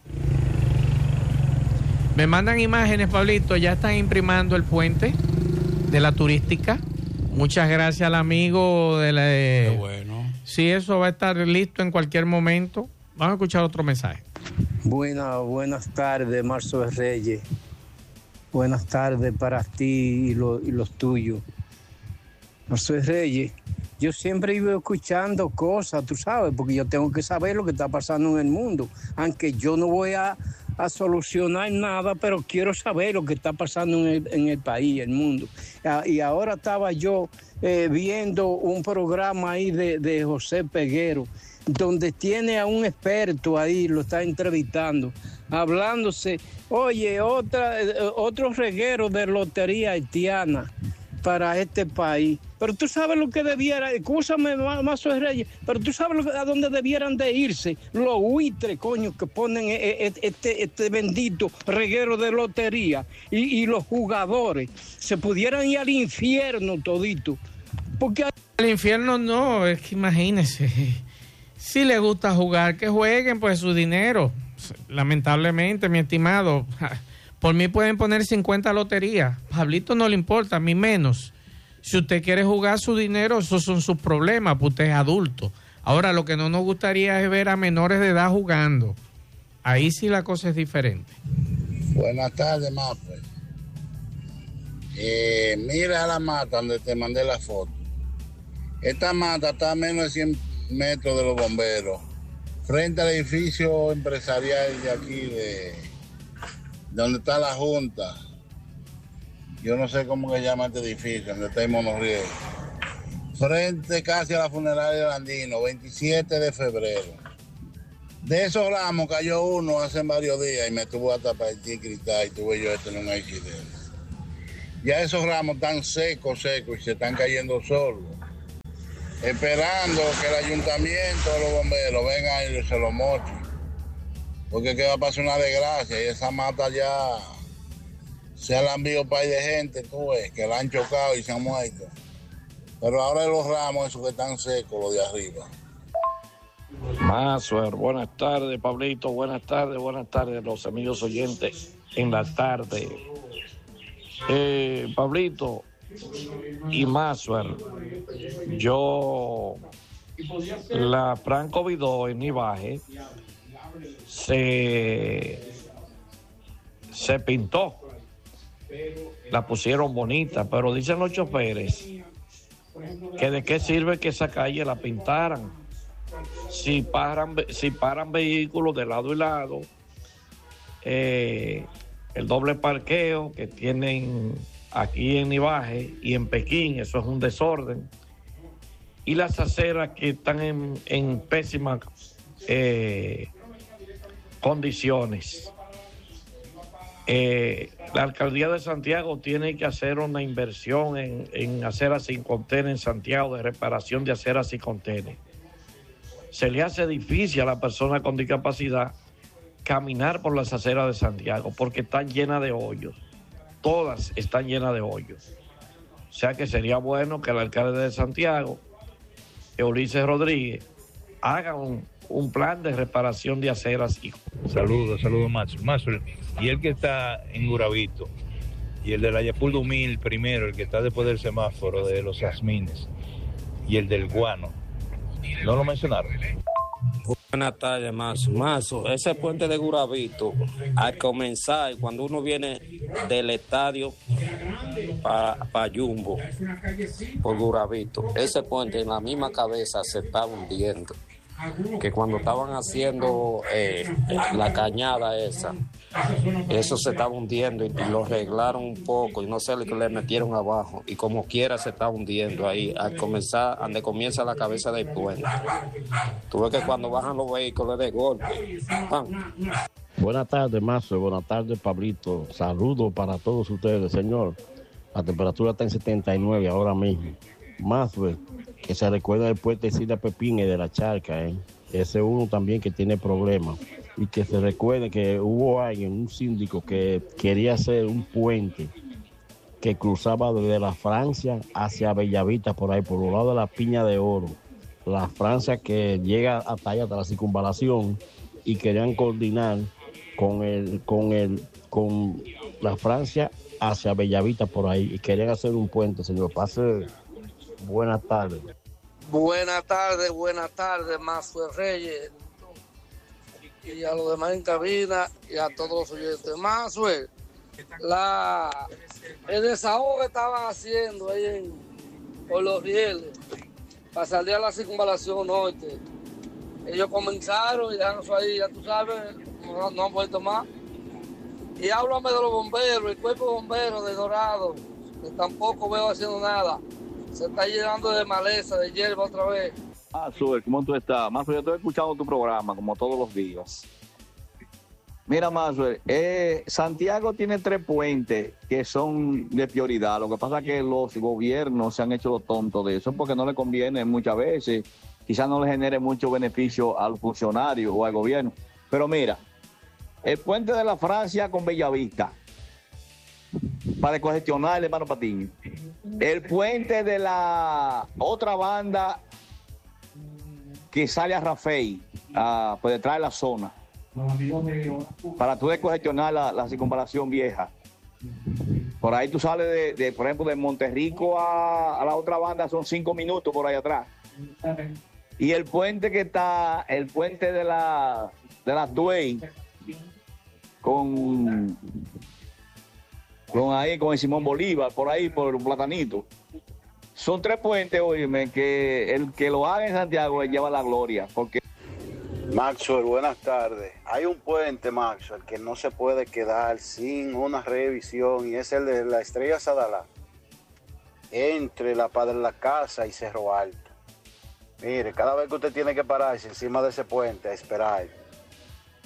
[SPEAKER 4] Me mandan imágenes, Pablito, ya están imprimando el puente de la turística. Muchas gracias al amigo de la...
[SPEAKER 5] Qué bueno.
[SPEAKER 4] Sí, eso va a estar listo en cualquier momento. Vamos a escuchar otro mensaje.
[SPEAKER 8] Buenas tardes, Marzo de Reyes. Buenas tardes para ti y los tuyos. Marzo de Reyes, yo siempre iba escuchando cosas, tú sabes, porque yo tengo que saber lo que está pasando en el mundo. Aunque yo no voy a solucionar nada, pero quiero saber lo que está pasando en el país, el mundo. Y ahora estaba yo viendo un programa ahí de José Peguero, donde tiene a un experto ahí, lo está entrevistando, hablándose, oye, otro reguero de lotería haitiana para este país. Pero tú sabes lo que debiera, escúchame, Mazo de Reyes, pero tú sabes a dónde debieran de irse los buitres, coño, que ponen este bendito reguero de lotería y los jugadores se pudieran ir al infierno todito. Porque
[SPEAKER 4] al infierno no, es que imagínese, si les gusta jugar, que jueguen pues su dinero. Lamentablemente, mi estimado, por mí pueden poner 50 loterías. Pablito no le importa, a mí menos. Si usted quiere jugar su dinero, esos son sus problemas, pues usted es adulto. Ahora, lo que no nos gustaría es ver a menores de edad jugando. Ahí sí la cosa es diferente.
[SPEAKER 9] Buenas tardes, Mafe. Mira la mata donde te mandé la foto. Esta mata está a menos de 100 metros de los bomberos, frente al edificio empresarial de aquí, de donde está la Junta. Yo no sé cómo se llama este edificio, donde está el monorriel. Frente casi a la funeraria de Andino, 27 de febrero. De esos ramos cayó uno hace varios días y me tuvo hasta para el cristal y tuve yo en un accidente. Ya esos ramos están secos y se están cayendo solos. Esperando que el ayuntamiento o los bomberos vengan y se lo mochen. Porque que va a pasar una desgracia y esa mata ya se han enviado un par de gente, tú ves, que la han chocado y se han muerto. Pero ahora los ramos, esos que están secos, los de arriba.
[SPEAKER 10] Maxwell, buenas tardes, Pablito, buenas tardes, los amigos oyentes en la tarde. Pablito y Maxwell, la Franco Vidó en Ibaje se pintó, la pusieron bonita, pero dicen los choferes que de qué sirve que esa calle la pintaran si paran vehículos de lado y lado, el doble parqueo que tienen aquí en Ibaje y en Pekín, eso es un desorden, y las aceras que están en pésimas condiciones. La alcaldía de Santiago tiene que hacer una inversión en aceras sin contener en Santiago, de reparación de aceras sin contener. Se le hace difícil a la persona con discapacidad caminar por las aceras de Santiago porque están llenas de hoyos. Todas están llenas de hoyos. O sea que sería bueno que el alcalde de Santiago, Ulises Rodríguez, haga un plan de reparación de aceras.
[SPEAKER 11] Saludos, Maxwell. Y el que está en Gurabito, y el de la Yapuldo 1000 primero, el que está después del semáforo de los Jazmines, y el del Guano, ¿no lo mencionaron?
[SPEAKER 12] Buenas tardes, Mazo. Ese puente de Gurabito, al comenzar, cuando uno viene del estadio para Jumbo, por Gurabito, ese puente en la misma cabeza se está hundiendo. Que cuando estaban haciendo la cañada esa, eso se estaba hundiendo y lo arreglaron un poco y no sé lo que le metieron abajo y como quiera se está hundiendo ahí al comenzar, donde comienza la cabeza del puente. Tú ves que cuando bajan los vehículos de golpe. ¡Pam!
[SPEAKER 13] Buenas tardes, Mazo. Buenas tardes, Pablito. Saludos para todos ustedes, señor. La temperatura está en 79 ahora mismo. Mazo, que se recuerda del puente Sila Pepín y de la Charca, Ese es uno también que tiene problemas. Y que se recuerde que hubo alguien, un síndico, que quería hacer un puente que cruzaba desde la Francia hacia Bellavista, por ahí, por los lados de la Piña de Oro. La Francia que llega hasta allá, hasta la circunvalación, y querían coordinar con la Francia hacia Bellavista, por ahí, y querían hacer un puente, señor. Pase buenas tardes.
[SPEAKER 14] Buenas tardes, Maxwell Reyes, y a los demás en cabina y a todos los oyentes. Maxwell, el desahogo que estaban haciendo ahí por los rieles para salir a la circunvalación norte, ellos comenzaron y dejaron eso ahí, ya tú sabes, no han vuelto más. Y háblame de los bomberos, el cuerpo de bomberos de Dorado, que tampoco veo haciendo nada. Se está llenando de maleza, de hierba otra vez.
[SPEAKER 15] Maxwell, ¿cómo tú estás? Maxwell, yo estoy escuchando tu programa como todos los días. Mira, Maxwell, Santiago tiene 3 puentes que son de prioridad. Lo que pasa es que los gobiernos se han hecho los tontos de eso porque no le conviene muchas veces. Quizás no le genere mucho beneficio al funcionario o al gobierno. Pero mira, el puente de la Francia con Bellavista, para descongestionar el hermano Patiño. El puente de la otra banda que sale a Rafael, por detrás de la zona, para tú descongestionar la circunvalación vieja. Por ahí tú sales por ejemplo, de Monterrico a la otra banda, son 5 minutos por ahí atrás. Y el puente que está, el puente de las Duey, con el Simón Bolívar, por ahí, por Platanito. Son 3 puentes, óyeme, que el que lo haga en Santiago le lleva la gloria, porque...
[SPEAKER 16] Maxwell, buenas tardes. Hay un puente, Maxwell, que no se puede quedar sin una revisión, y es el de la Estrella Sadalá, entre la Padre de la Casa y Cerro Alto. Mire, cada vez que usted tiene que pararse encima de ese puente a esperar,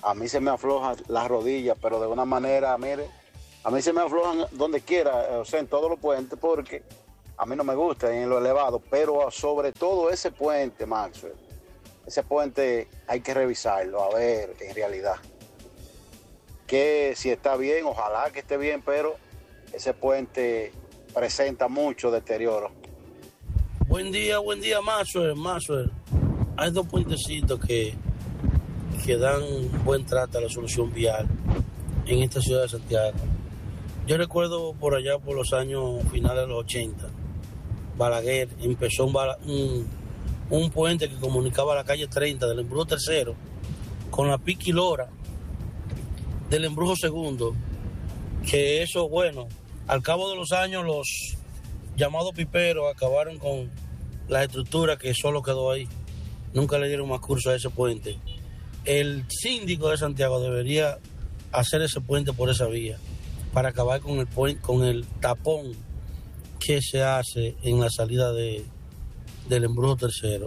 [SPEAKER 16] a mí se me aflojan las rodillas, pero de una manera, mire, a mí se me aflojan donde quiera, o sea, en todos los puentes, porque a mí no me gusta en lo elevado, pero sobre todo ese puente, Maxwell, ese puente hay que revisarlo, a ver, en realidad, que si está bien, ojalá que esté bien, pero ese puente presenta mucho deterioro.
[SPEAKER 17] Buen día, Maxwell. Hay dos puentecitos que dan buen trato a la solución vial en esta ciudad de Santiago. Yo recuerdo por allá, por los años finales de los 80, Balaguer empezó un puente que comunicaba la calle 30 del Embrujo Tercero con la Piqui Lora del Embrujo Segundo, que eso, bueno, al cabo de los años los llamados piperos acabaron con la estructura que solo quedó ahí. Nunca le dieron más curso a ese puente. El síndico de Santiago debería hacer ese puente por esa vía para acabar con el tapón que se hace en la salida del Embrujo Tercero.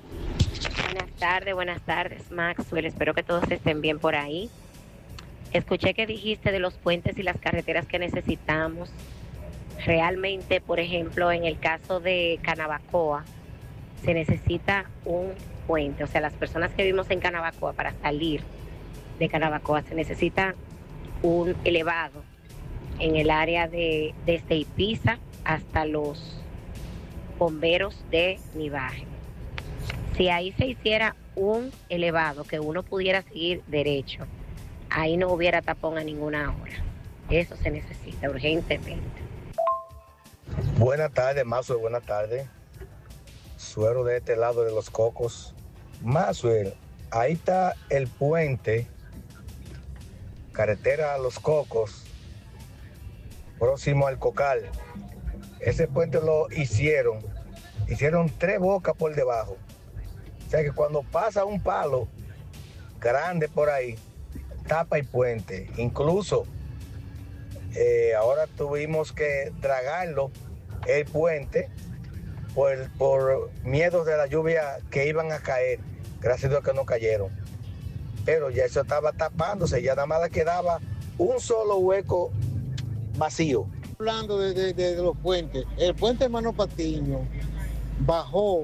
[SPEAKER 18] Buenas tardes, Maxwell. Espero que todos estén bien por ahí. Escuché que dijiste de los puentes y las carreteras que necesitamos. Realmente, por ejemplo, en el caso de Canabacoa, se necesita un puente. O sea, las personas que vivimos en Canabacoa, para salir de Canabacoa, se necesita un elevado en el área desde Ipiza hasta los bomberos de Nivaje. Si ahí se hiciera un elevado que uno pudiera seguir derecho, ahí no hubiera tapón a ninguna hora. Eso se necesita urgentemente.
[SPEAKER 19] Buenas tardes, Maxwell, buenas tardes. Suero de este lado de Los Cocos. Maxwell, ahí está el puente, carretera a Los Cocos, próximo al Cocal. Ese puente lo hicieron 3 bocas por debajo. O sea que cuando pasa un palo grande por ahí, tapa el puente. Incluso ahora tuvimos que dragarlo, el puente, por miedos de la lluvia que iban a caer. Gracias a Dios que no cayeron. Pero ya eso estaba tapándose, ya nada más le quedaba un solo hueco vacío.
[SPEAKER 20] Hablando de los puentes, el puente Hermano Patiño bajó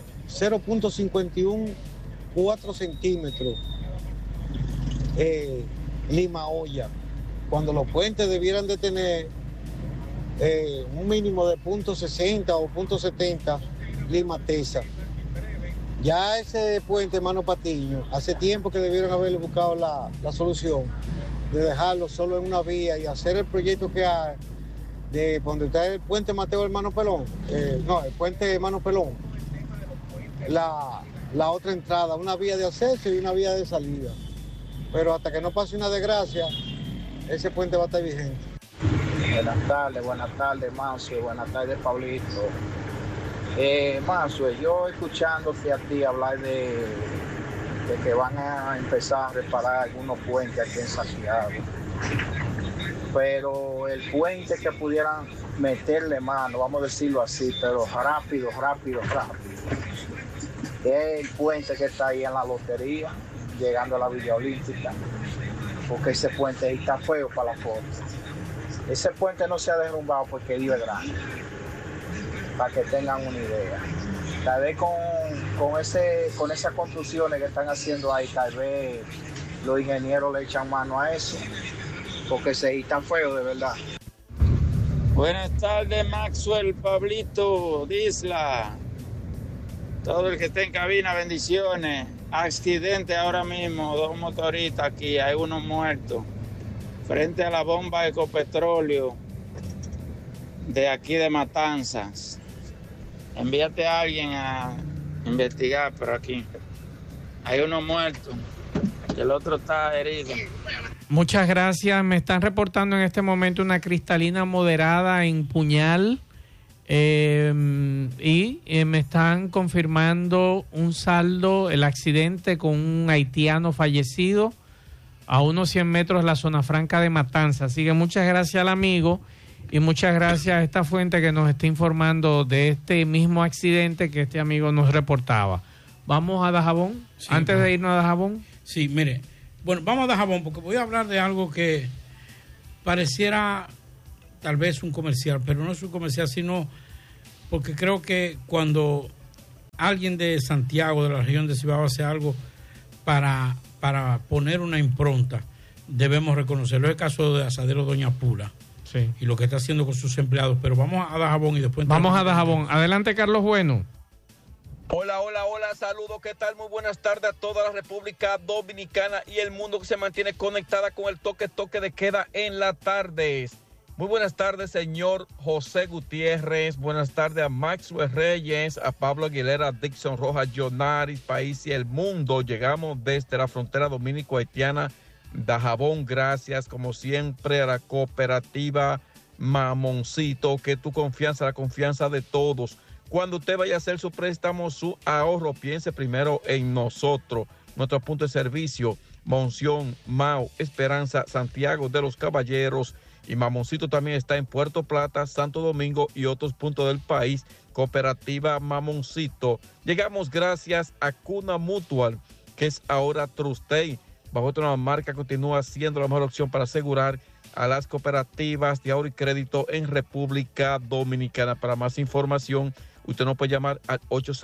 [SPEAKER 20] 0.514 centímetros Lima Olla, cuando los puentes debieran de tener un mínimo de 0.60 o 0.70 Lima Tesa. Ya ese puente Hermano Patiño, hace tiempo que debieron haberle buscado la solución de dejarlo solo en una vía y hacer el proyecto que hay de donde está el puente Mateo Hermano Pelón, el puente Hermano Pelón, la otra entrada, una vía de acceso y una vía de salida. Pero hasta que no pase una desgracia, ese puente va a estar vigente.
[SPEAKER 21] Buenas tardes, Maxwell, buenas tardes, Pablito. Maxwell, yo escuchándote a ti hablar de que van a empezar a reparar algunos puentes aquí en Santiago, pero el puente que pudieran meterle mano, vamos a decirlo así, pero rápido, es el puente que está ahí en la lotería, llegando a la Villa Olímpica, porque ese puente ahí está feo para la foto. Ese puente no se ha derrumbado porque Dios es grande, para que tengan una idea. Tal vez con esas construcciones que están haciendo ahí, tal vez los ingenieros le echan mano a eso, porque se está feo de verdad.
[SPEAKER 22] Buenas tardes, Maxwell, Pablito, Disla, todo el que esté en cabina, bendiciones. Accidente ahora mismo, 2 motoristas aquí, hay uno muerto frente a la bomba de Ecopetróleo de aquí de Matanzas. Envíate a alguien a investigar, pero aquí hay uno muerto y el otro está herido.
[SPEAKER 4] Muchas gracias. Me están reportando en este momento una cristalina moderada en Puñal y me están confirmando un saldo, el accidente con un haitiano fallecido a unos 100 metros de la zona franca de Matanzas. Así que muchas gracias al amigo y muchas gracias a esta fuente que nos está informando de este mismo accidente que este amigo nos reportaba. Vamos a Dajabón, sí, antes de irnos a Dajabón.
[SPEAKER 5] Sí, mire, Bueno, vamos a Dajabón, porque voy a hablar de algo que pareciera tal vez un comercial, pero no es un comercial, sino porque creo que cuando alguien de Santiago, de la región de Cibao, hace algo para poner una impronta, debemos reconocerlo. Es el caso de Asadero Doña Pula.
[SPEAKER 4] Sí.
[SPEAKER 5] Y lo que está haciendo con sus empleados. Pero vamos a Dajabón y después...
[SPEAKER 4] Vamos a Dajabón. Adelante, Carlos Bueno.
[SPEAKER 1] Hola, saludos, ¿qué tal? Muy buenas tardes a toda la República Dominicana y el mundo que se mantiene conectada con el toque de queda en la tarde. Muy buenas tardes, señor José Gutiérrez, buenas tardes a Maxwell Reyes, a Pablo Aguilera, a Dixon Rojas, Jonaris, País y el mundo. Llegamos desde la frontera dominico-haitiana, Dajabón, gracias como siempre a la cooperativa Mamoncito, que tu confianza, la confianza de todos. Cuando usted vaya a hacer su préstamo, su ahorro, piense primero en nosotros. Nuestro punto de servicio, Monción, Mao, Esperanza, Santiago de los Caballeros y Mamoncito también está en Puerto Plata, Santo Domingo y otros puntos del país. Cooperativa Mamoncito. Llegamos gracias a Cuna Mutual, que es ahora Trustey. Bajo otra marca continúa siendo la mejor opción para asegurar a las cooperativas de ahorro y crédito en República Dominicana. Para más información, usted nos puede llamar al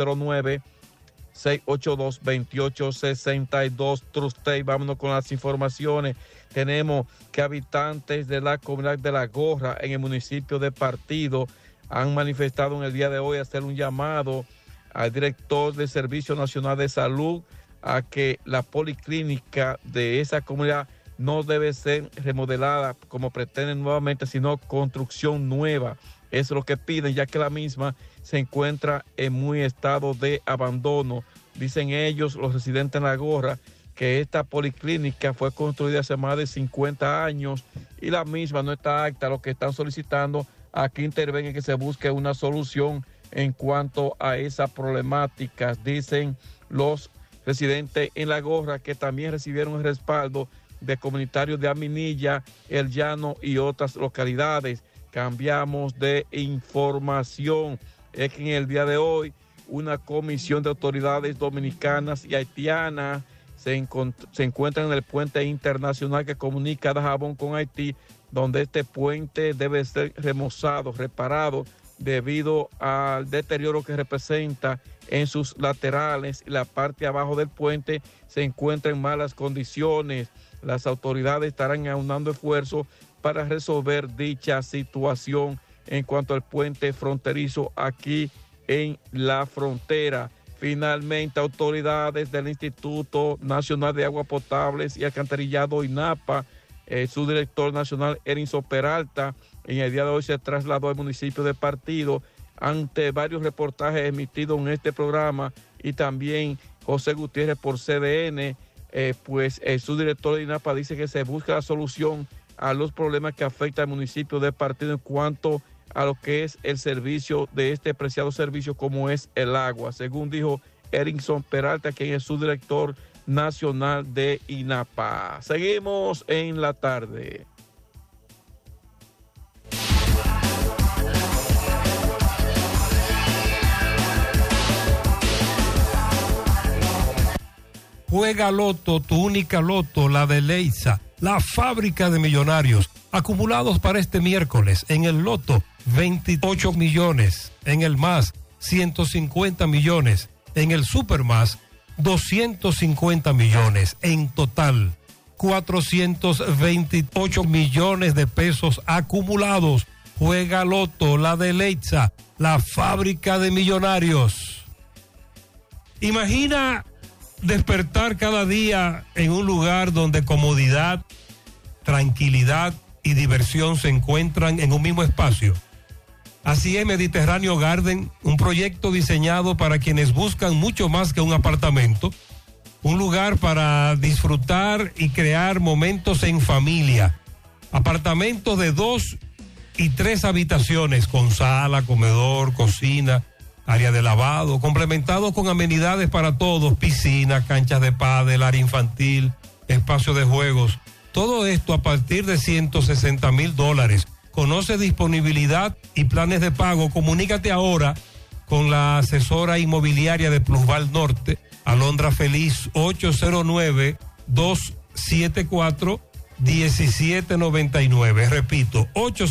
[SPEAKER 1] 809-682-2862. Trustey, vámonos con las informaciones. Tenemos que habitantes de la comunidad de La Gorra en el municipio de Partido han manifestado en el día de hoy hacer un llamado al director del Servicio Nacional de Salud a que la policlínica de esa comunidad no debe ser remodelada como pretenden nuevamente, sino construcción nueva. Eso es lo que piden, ya que la misma se encuentra en muy estado de abandono. Dicen ellos, los residentes en La Gorra, que esta policlínica fue construida hace más de 50 años y la misma no está apta. Lo que están solicitando aquí intervenga, que se busque una solución en cuanto a esas problemáticas. Dicen los residentes en La Gorra que también recibieron el respaldo de comunitarios de Aminilla, El Llano y otras localidades. Cambiamos de información. Es que en el día de hoy una comisión de autoridades dominicanas y haitianas se encuentran en el puente internacional que comunica Dajabón con Haití, donde este puente debe ser remozado, reparado, debido al deterioro que representa en sus laterales. La parte abajo del puente se encuentra en malas condiciones. Las autoridades estarán aunando esfuerzos para resolver dicha situación en cuanto al puente fronterizo aquí en la frontera. Finalmente, autoridades del Instituto Nacional de Agua Potables y Alcantarillado, INAPA, su director nacional, Erinson Peralta, en el día de hoy se trasladó al municipio de Partido ante varios reportajes emitidos en este programa, y también José Gutiérrez por CDN, su director de INAPA dice que se busca la solución a los problemas que afectan al municipio de Partido en cuanto a lo que es el servicio de este preciado servicio como es el agua, según dijo Erinson Peralta, quien es su director nacional de INAPA. Seguimos en la tarde.
[SPEAKER 3] Juega Loto, tu única Loto, la de Leitza, la fábrica de millonarios. Acumulados para este miércoles en el Loto, 28 millones. En el Más, 150 millones. En el Super Más, 250 millones. En total, 428 millones de pesos acumulados. Juega Loto, la de Leitza, la fábrica de millonarios. Imagina despertar cada día en un lugar donde comodidad, tranquilidad y diversión se encuentran en un mismo espacio. Así es Mediterráneo Garden, un proyecto diseñado para quienes buscan mucho más que un apartamento, un lugar para disfrutar y crear momentos en familia. Apartamentos de 2 y 3 habitaciones con sala, comedor, cocina, área de lavado, complementados con amenidades para todos, piscina, canchas de pádel, área infantil, espacio de juegos. Todo esto a partir de $160,000. Conoce disponibilidad y planes de pago. Comunícate ahora con la asesora inmobiliaria de Plusval Norte, Alondra Feliz, 809-2 809-274-1799. Repito,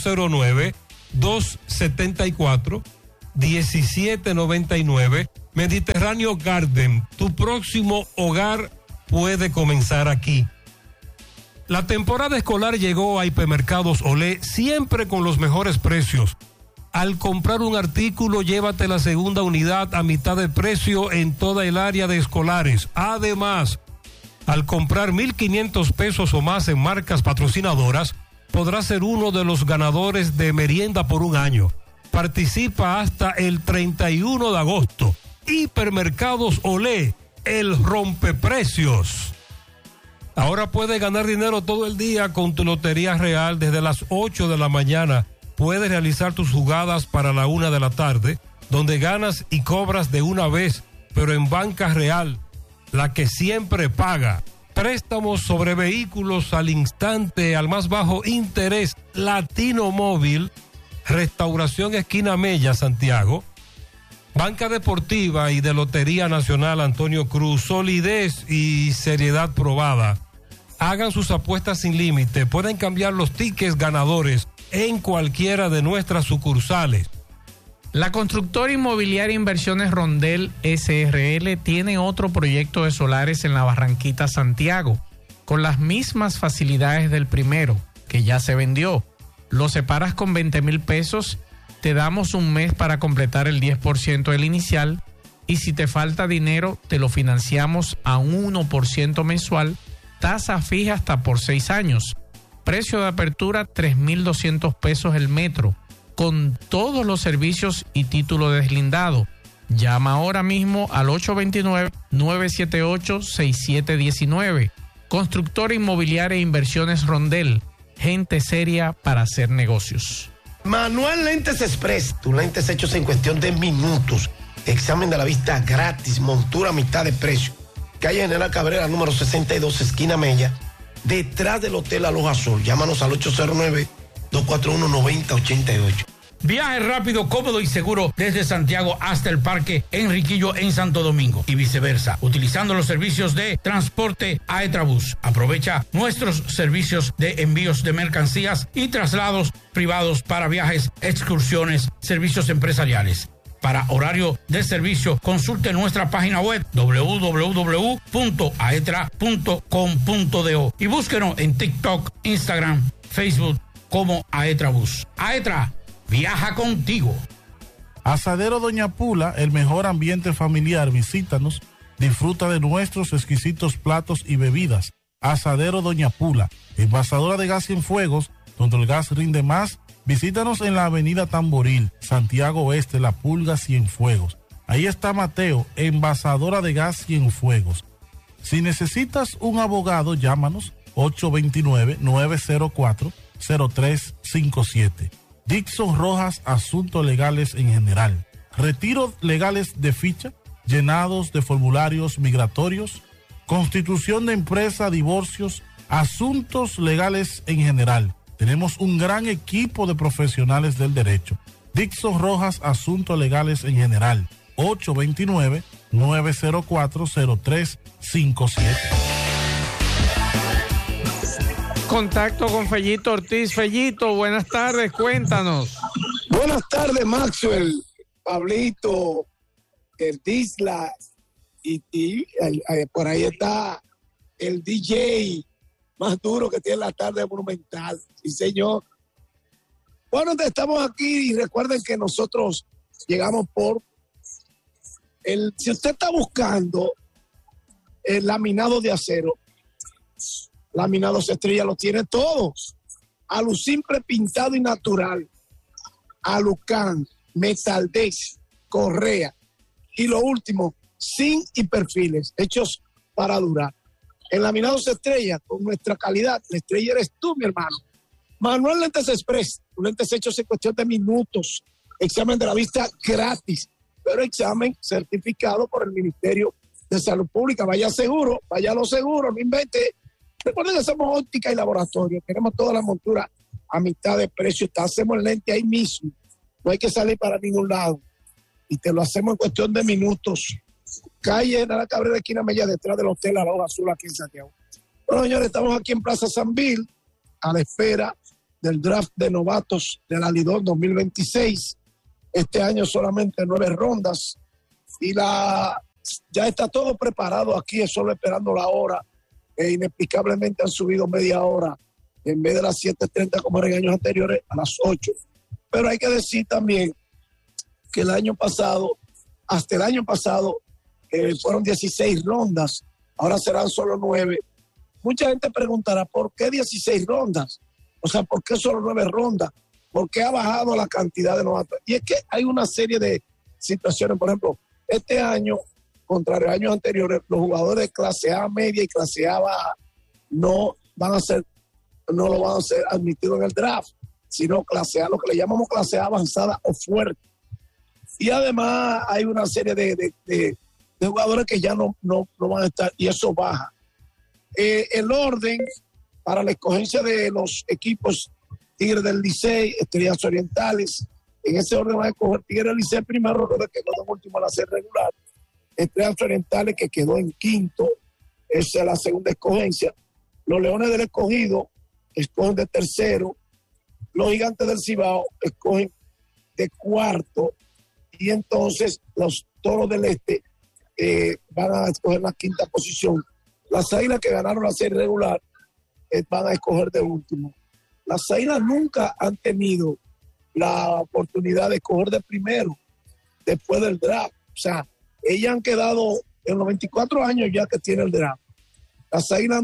[SPEAKER 3] 809-274-1799. Mediterráneo Garden, tu próximo hogar puede comenzar aquí. La temporada escolar llegó a Hipermercados Olé, siempre con los mejores precios. Al comprar un artículo, llévate la segunda unidad a mitad de precio en toda el área de escolares. Además, al comprar 1,500 pesos o más en marcas patrocinadoras, podrás ser uno de los ganadores de merienda por un año. Participa hasta el 31 de agosto. Hipermercados Olé, el rompeprecios. Ahora puedes ganar dinero todo el día con tu Lotería Real. Desde las 8 de la mañana puedes realizar tus jugadas para la 1 de la tarde, donde ganas y cobras de una vez, pero en Banca Real, la que siempre paga. Préstamos sobre vehículos al instante, al más bajo interés. Latino Móvil, Restauración Esquina Mella, Santiago. Banca Deportiva y de Lotería Nacional Antonio Cruz, solidez y seriedad probada. Hagan sus apuestas sin límite, pueden cambiar los tickets ganadores en cualquiera de nuestras sucursales.
[SPEAKER 4] La constructora inmobiliaria Inversiones Rondel SRL tiene otro proyecto de solares en la Barranquita, Santiago, con las mismas facilidades del primero, que ya se vendió. Lo separas con 20,000 pesos, te damos un mes para completar el 10% del inicial y si te falta dinero te lo financiamos a un 1% mensual, tasa fija hasta por 6 años. Precio de apertura 3,200 pesos el metro, con todos los servicios y título deslindado. Llama ahora mismo al 829-978-6719. Constructora Inmobiliaria e Inversiones Rondel, gente seria para hacer negocios.
[SPEAKER 2] Manuel Lentes Express, tus lentes hechos en cuestión de minutos. Examen de la vista gratis, montura a mitad de precio. Calle General Cabrera, número 62, esquina Mella, detrás del Hotel Aloha Azul. Llámanos al 809-241-9088.
[SPEAKER 5] Viaje rápido, cómodo y seguro desde Santiago hasta el Parque Enriquillo en Santo Domingo y viceversa, utilizando los servicios de transporte Aetrabús. Aprovecha nuestros servicios de envíos de mercancías y traslados privados para viajes, excursiones, servicios empresariales. Para horario de servicio, consulte nuestra página web www.aetra.com.do y búsquenos en TikTok, Instagram, Facebook como Aetrabús. Aetra, viaja contigo.
[SPEAKER 6] Asadero Doña Pula, el mejor ambiente familiar. Visítanos, disfruta de nuestros exquisitos platos y bebidas. Asadero Doña Pula, envasadora de gas Cienfuegos, donde el gas rinde más. Visítanos en la avenida Tamboril, Santiago Oeste, La Pulga, Cienfuegos. Ahí está Mateo, envasadora de gas Cienfuegos. Si necesitas un abogado, llámanos 829-904-0357. Dixon Rojas, asuntos legales en general. Retiros legales de ficha, llenados de formularios migratorios, constitución de empresa, divorcios, asuntos legales en general. Tenemos un gran equipo de profesionales del derecho. Dixon Rojas, asuntos legales en general. 829-904-0357.
[SPEAKER 4] Contacto con Fellito Ortiz. Fellito, buenas tardes, cuéntanos.
[SPEAKER 20] Buenas tardes, Maxwell, Pablito, el Disla y por ahí está el DJ más duro que tiene la tarde monumental. Sí, señor. Bueno, estamos aquí y recuerden que nosotros llegamos por si usted está buscando el laminado de acero, Laminados Estrella lo tiene todos. Alusimple pintado y natural, Alucán, Metaldex, Correa y lo último, zinc y perfiles hechos para durar. En Laminados Estrella, con nuestra calidad, la estrella eres tú, mi hermano. Manuel Lentes Express, lentes hechos en cuestión de minutos. Examen de la vista gratis, pero examen certificado por el Ministerio de Salud Pública. Vaya seguro, vaya a lo seguro, no invente. Recuerden que somos óptica y laboratorio. Tenemos toda la montura a mitad de precio. Hacemos el lente ahí mismo. No hay que salir para ningún lado. Y te lo hacemos en cuestión de minutos. Calle de la Cabrera, esquina Mella, detrás del Hotel Aloha Azul, aquí en Santiago.
[SPEAKER 2] Bueno, señores, estamos aquí en Plaza Sanvil a la espera del draft de novatos de la Lidón 2026. Este año solamente 9 rondas y ya está todo preparado aquí, es solo esperando la hora. Inexplicablemente han subido media hora en vez de las 7:30 como en años anteriores a las 8. Pero hay que decir también que hasta el año pasado fueron 16 rondas, ahora serán solo 9. Mucha gente preguntará, ¿por qué 16 rondas? O sea, ¿por qué solo 9 rondas? ¿Por qué ha bajado la cantidad de novatos? Y es que hay una serie de situaciones, por ejemplo, este año, contrario a años anteriores, los jugadores de clase A media y clase A baja no lo van a ser admitidos en el draft, sino clase A, lo que le llamamos clase A avanzada o fuerte. Y además hay una serie de jugadores que ya no van a estar, y eso baja. El orden para la escogencia de los equipos: Tigres del Licey, Estrellas Orientales. En ese orden van a escoger Tigres del Licey primero, que quedó en último a la serie regular. Estrellas Orientales, que quedó en quinto, esa es la segunda escogencia. Los Leones del Escogido escogen de tercero. Los Gigantes del Cibao escogen de cuarto. Y entonces los Toros del Este van a escoger la quinta posición. Las Águilas, que ganaron la serie regular, van a escoger de último. Las Águilas nunca han tenido la oportunidad de escoger de primero después del draft. O sea, ellas han quedado en los 24 años ya que tiene el draft. Las Águilas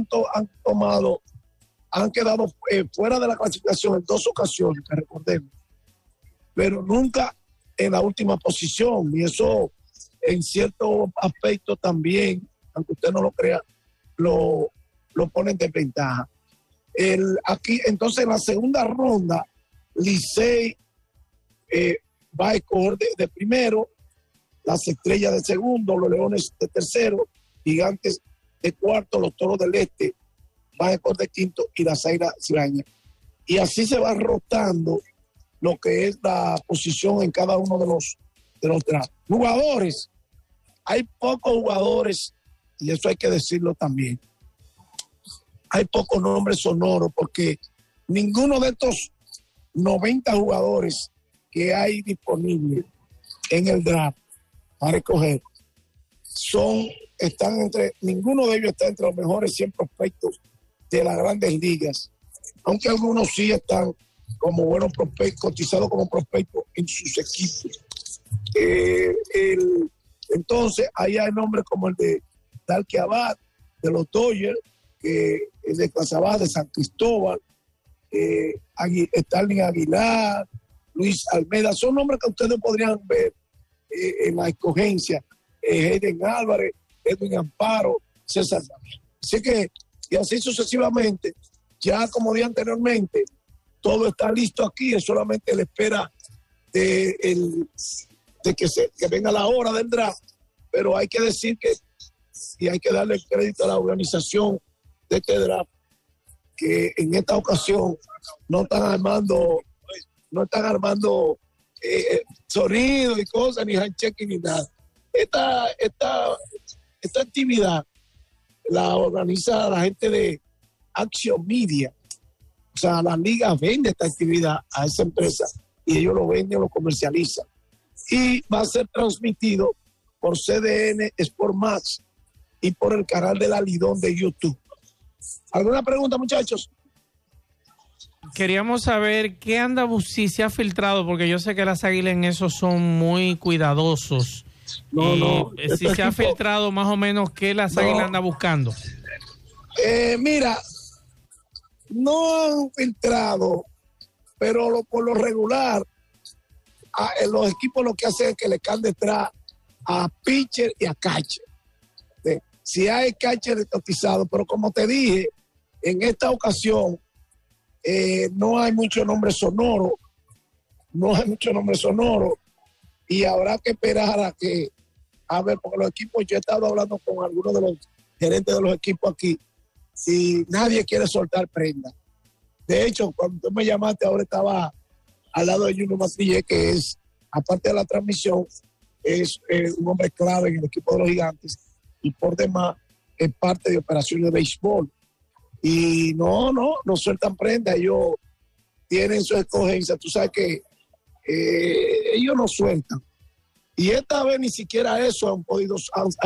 [SPEAKER 2] han quedado fuera de la clasificación en 2 ocasiones, que recordemos, pero nunca en la última posición. Y eso, en cierto aspecto también, aunque usted no lo crea, lo pone en desventaja. Aquí, entonces, en la segunda ronda, Licey va a escoger de primero, las Estrellas de segundo, los Leones de tercero, Gigantes de cuarto, los Toros del Este van a escoger de quinto y las Águilas Cibaeñas. Y así se va rotando lo que es la posición en cada uno de los drafts. Jugadores, hay pocos jugadores, y eso hay que decirlo también. Hay pocos nombres sonoros porque ninguno de estos 90 jugadores que hay disponibles en el draft para escoger ninguno de ellos está entre los mejores 100 prospectos de las grandes ligas, aunque algunos sí están como buenos prospectos, cotizados como prospectos en sus equipos. Entonces, ahí hay nombres como el de Darky Abad, de los Dodgers, que es de clase baja, de San Cristóbal, Starling Aguilar, Luis Almeida, son nombres que ustedes podrían ver en la escogencia. Hayden Álvarez, Edwin Amparo, César. Así que, y así sucesivamente, ya como dije anteriormente, todo está listo aquí, es solamente la espera de que venga la hora del draft, pero hay que decir que, y hay que darle crédito a la organización de este draft, que en esta ocasión no están armando sonidos y cosas, ni handshake ni nada. Esta actividad la organiza la gente de Action Media. O sea, la liga vende esta actividad a esa empresa y ellos lo venden, lo comercializan. Y va a ser transmitido por CDN Sport Max y por el canal de la Lidón de YouTube. ¿Alguna pregunta, muchachos?
[SPEAKER 4] Queríamos saber qué anda, si se ha filtrado, porque yo sé que las Águilas en eso son muy cuidadosos. Si se ha filtrado más o menos qué las Águilas anda buscando.
[SPEAKER 2] Mira, no han filtrado, pero por lo regular, los equipos lo que hacen es que le caen detrás a pitcher y a catcher. Si hay catcher cotizado, pero como te dije, en esta ocasión no hay mucho nombre sonoro, y habrá que esperar a ver, porque los equipos, yo he estado hablando con algunos de los gerentes de los equipos aquí, y nadie quiere soltar prenda. De hecho, cuando tú me llamaste, ahora estaba al lado de Junior Matrille, que es, aparte de la transmisión, es un hombre clave en el equipo de los Gigantes, y por demás es parte de operaciones de béisbol. y no sueltan prenda, ellos tienen su escogencia, tú sabes que ellos no sueltan. Y esta vez ni siquiera eso han podido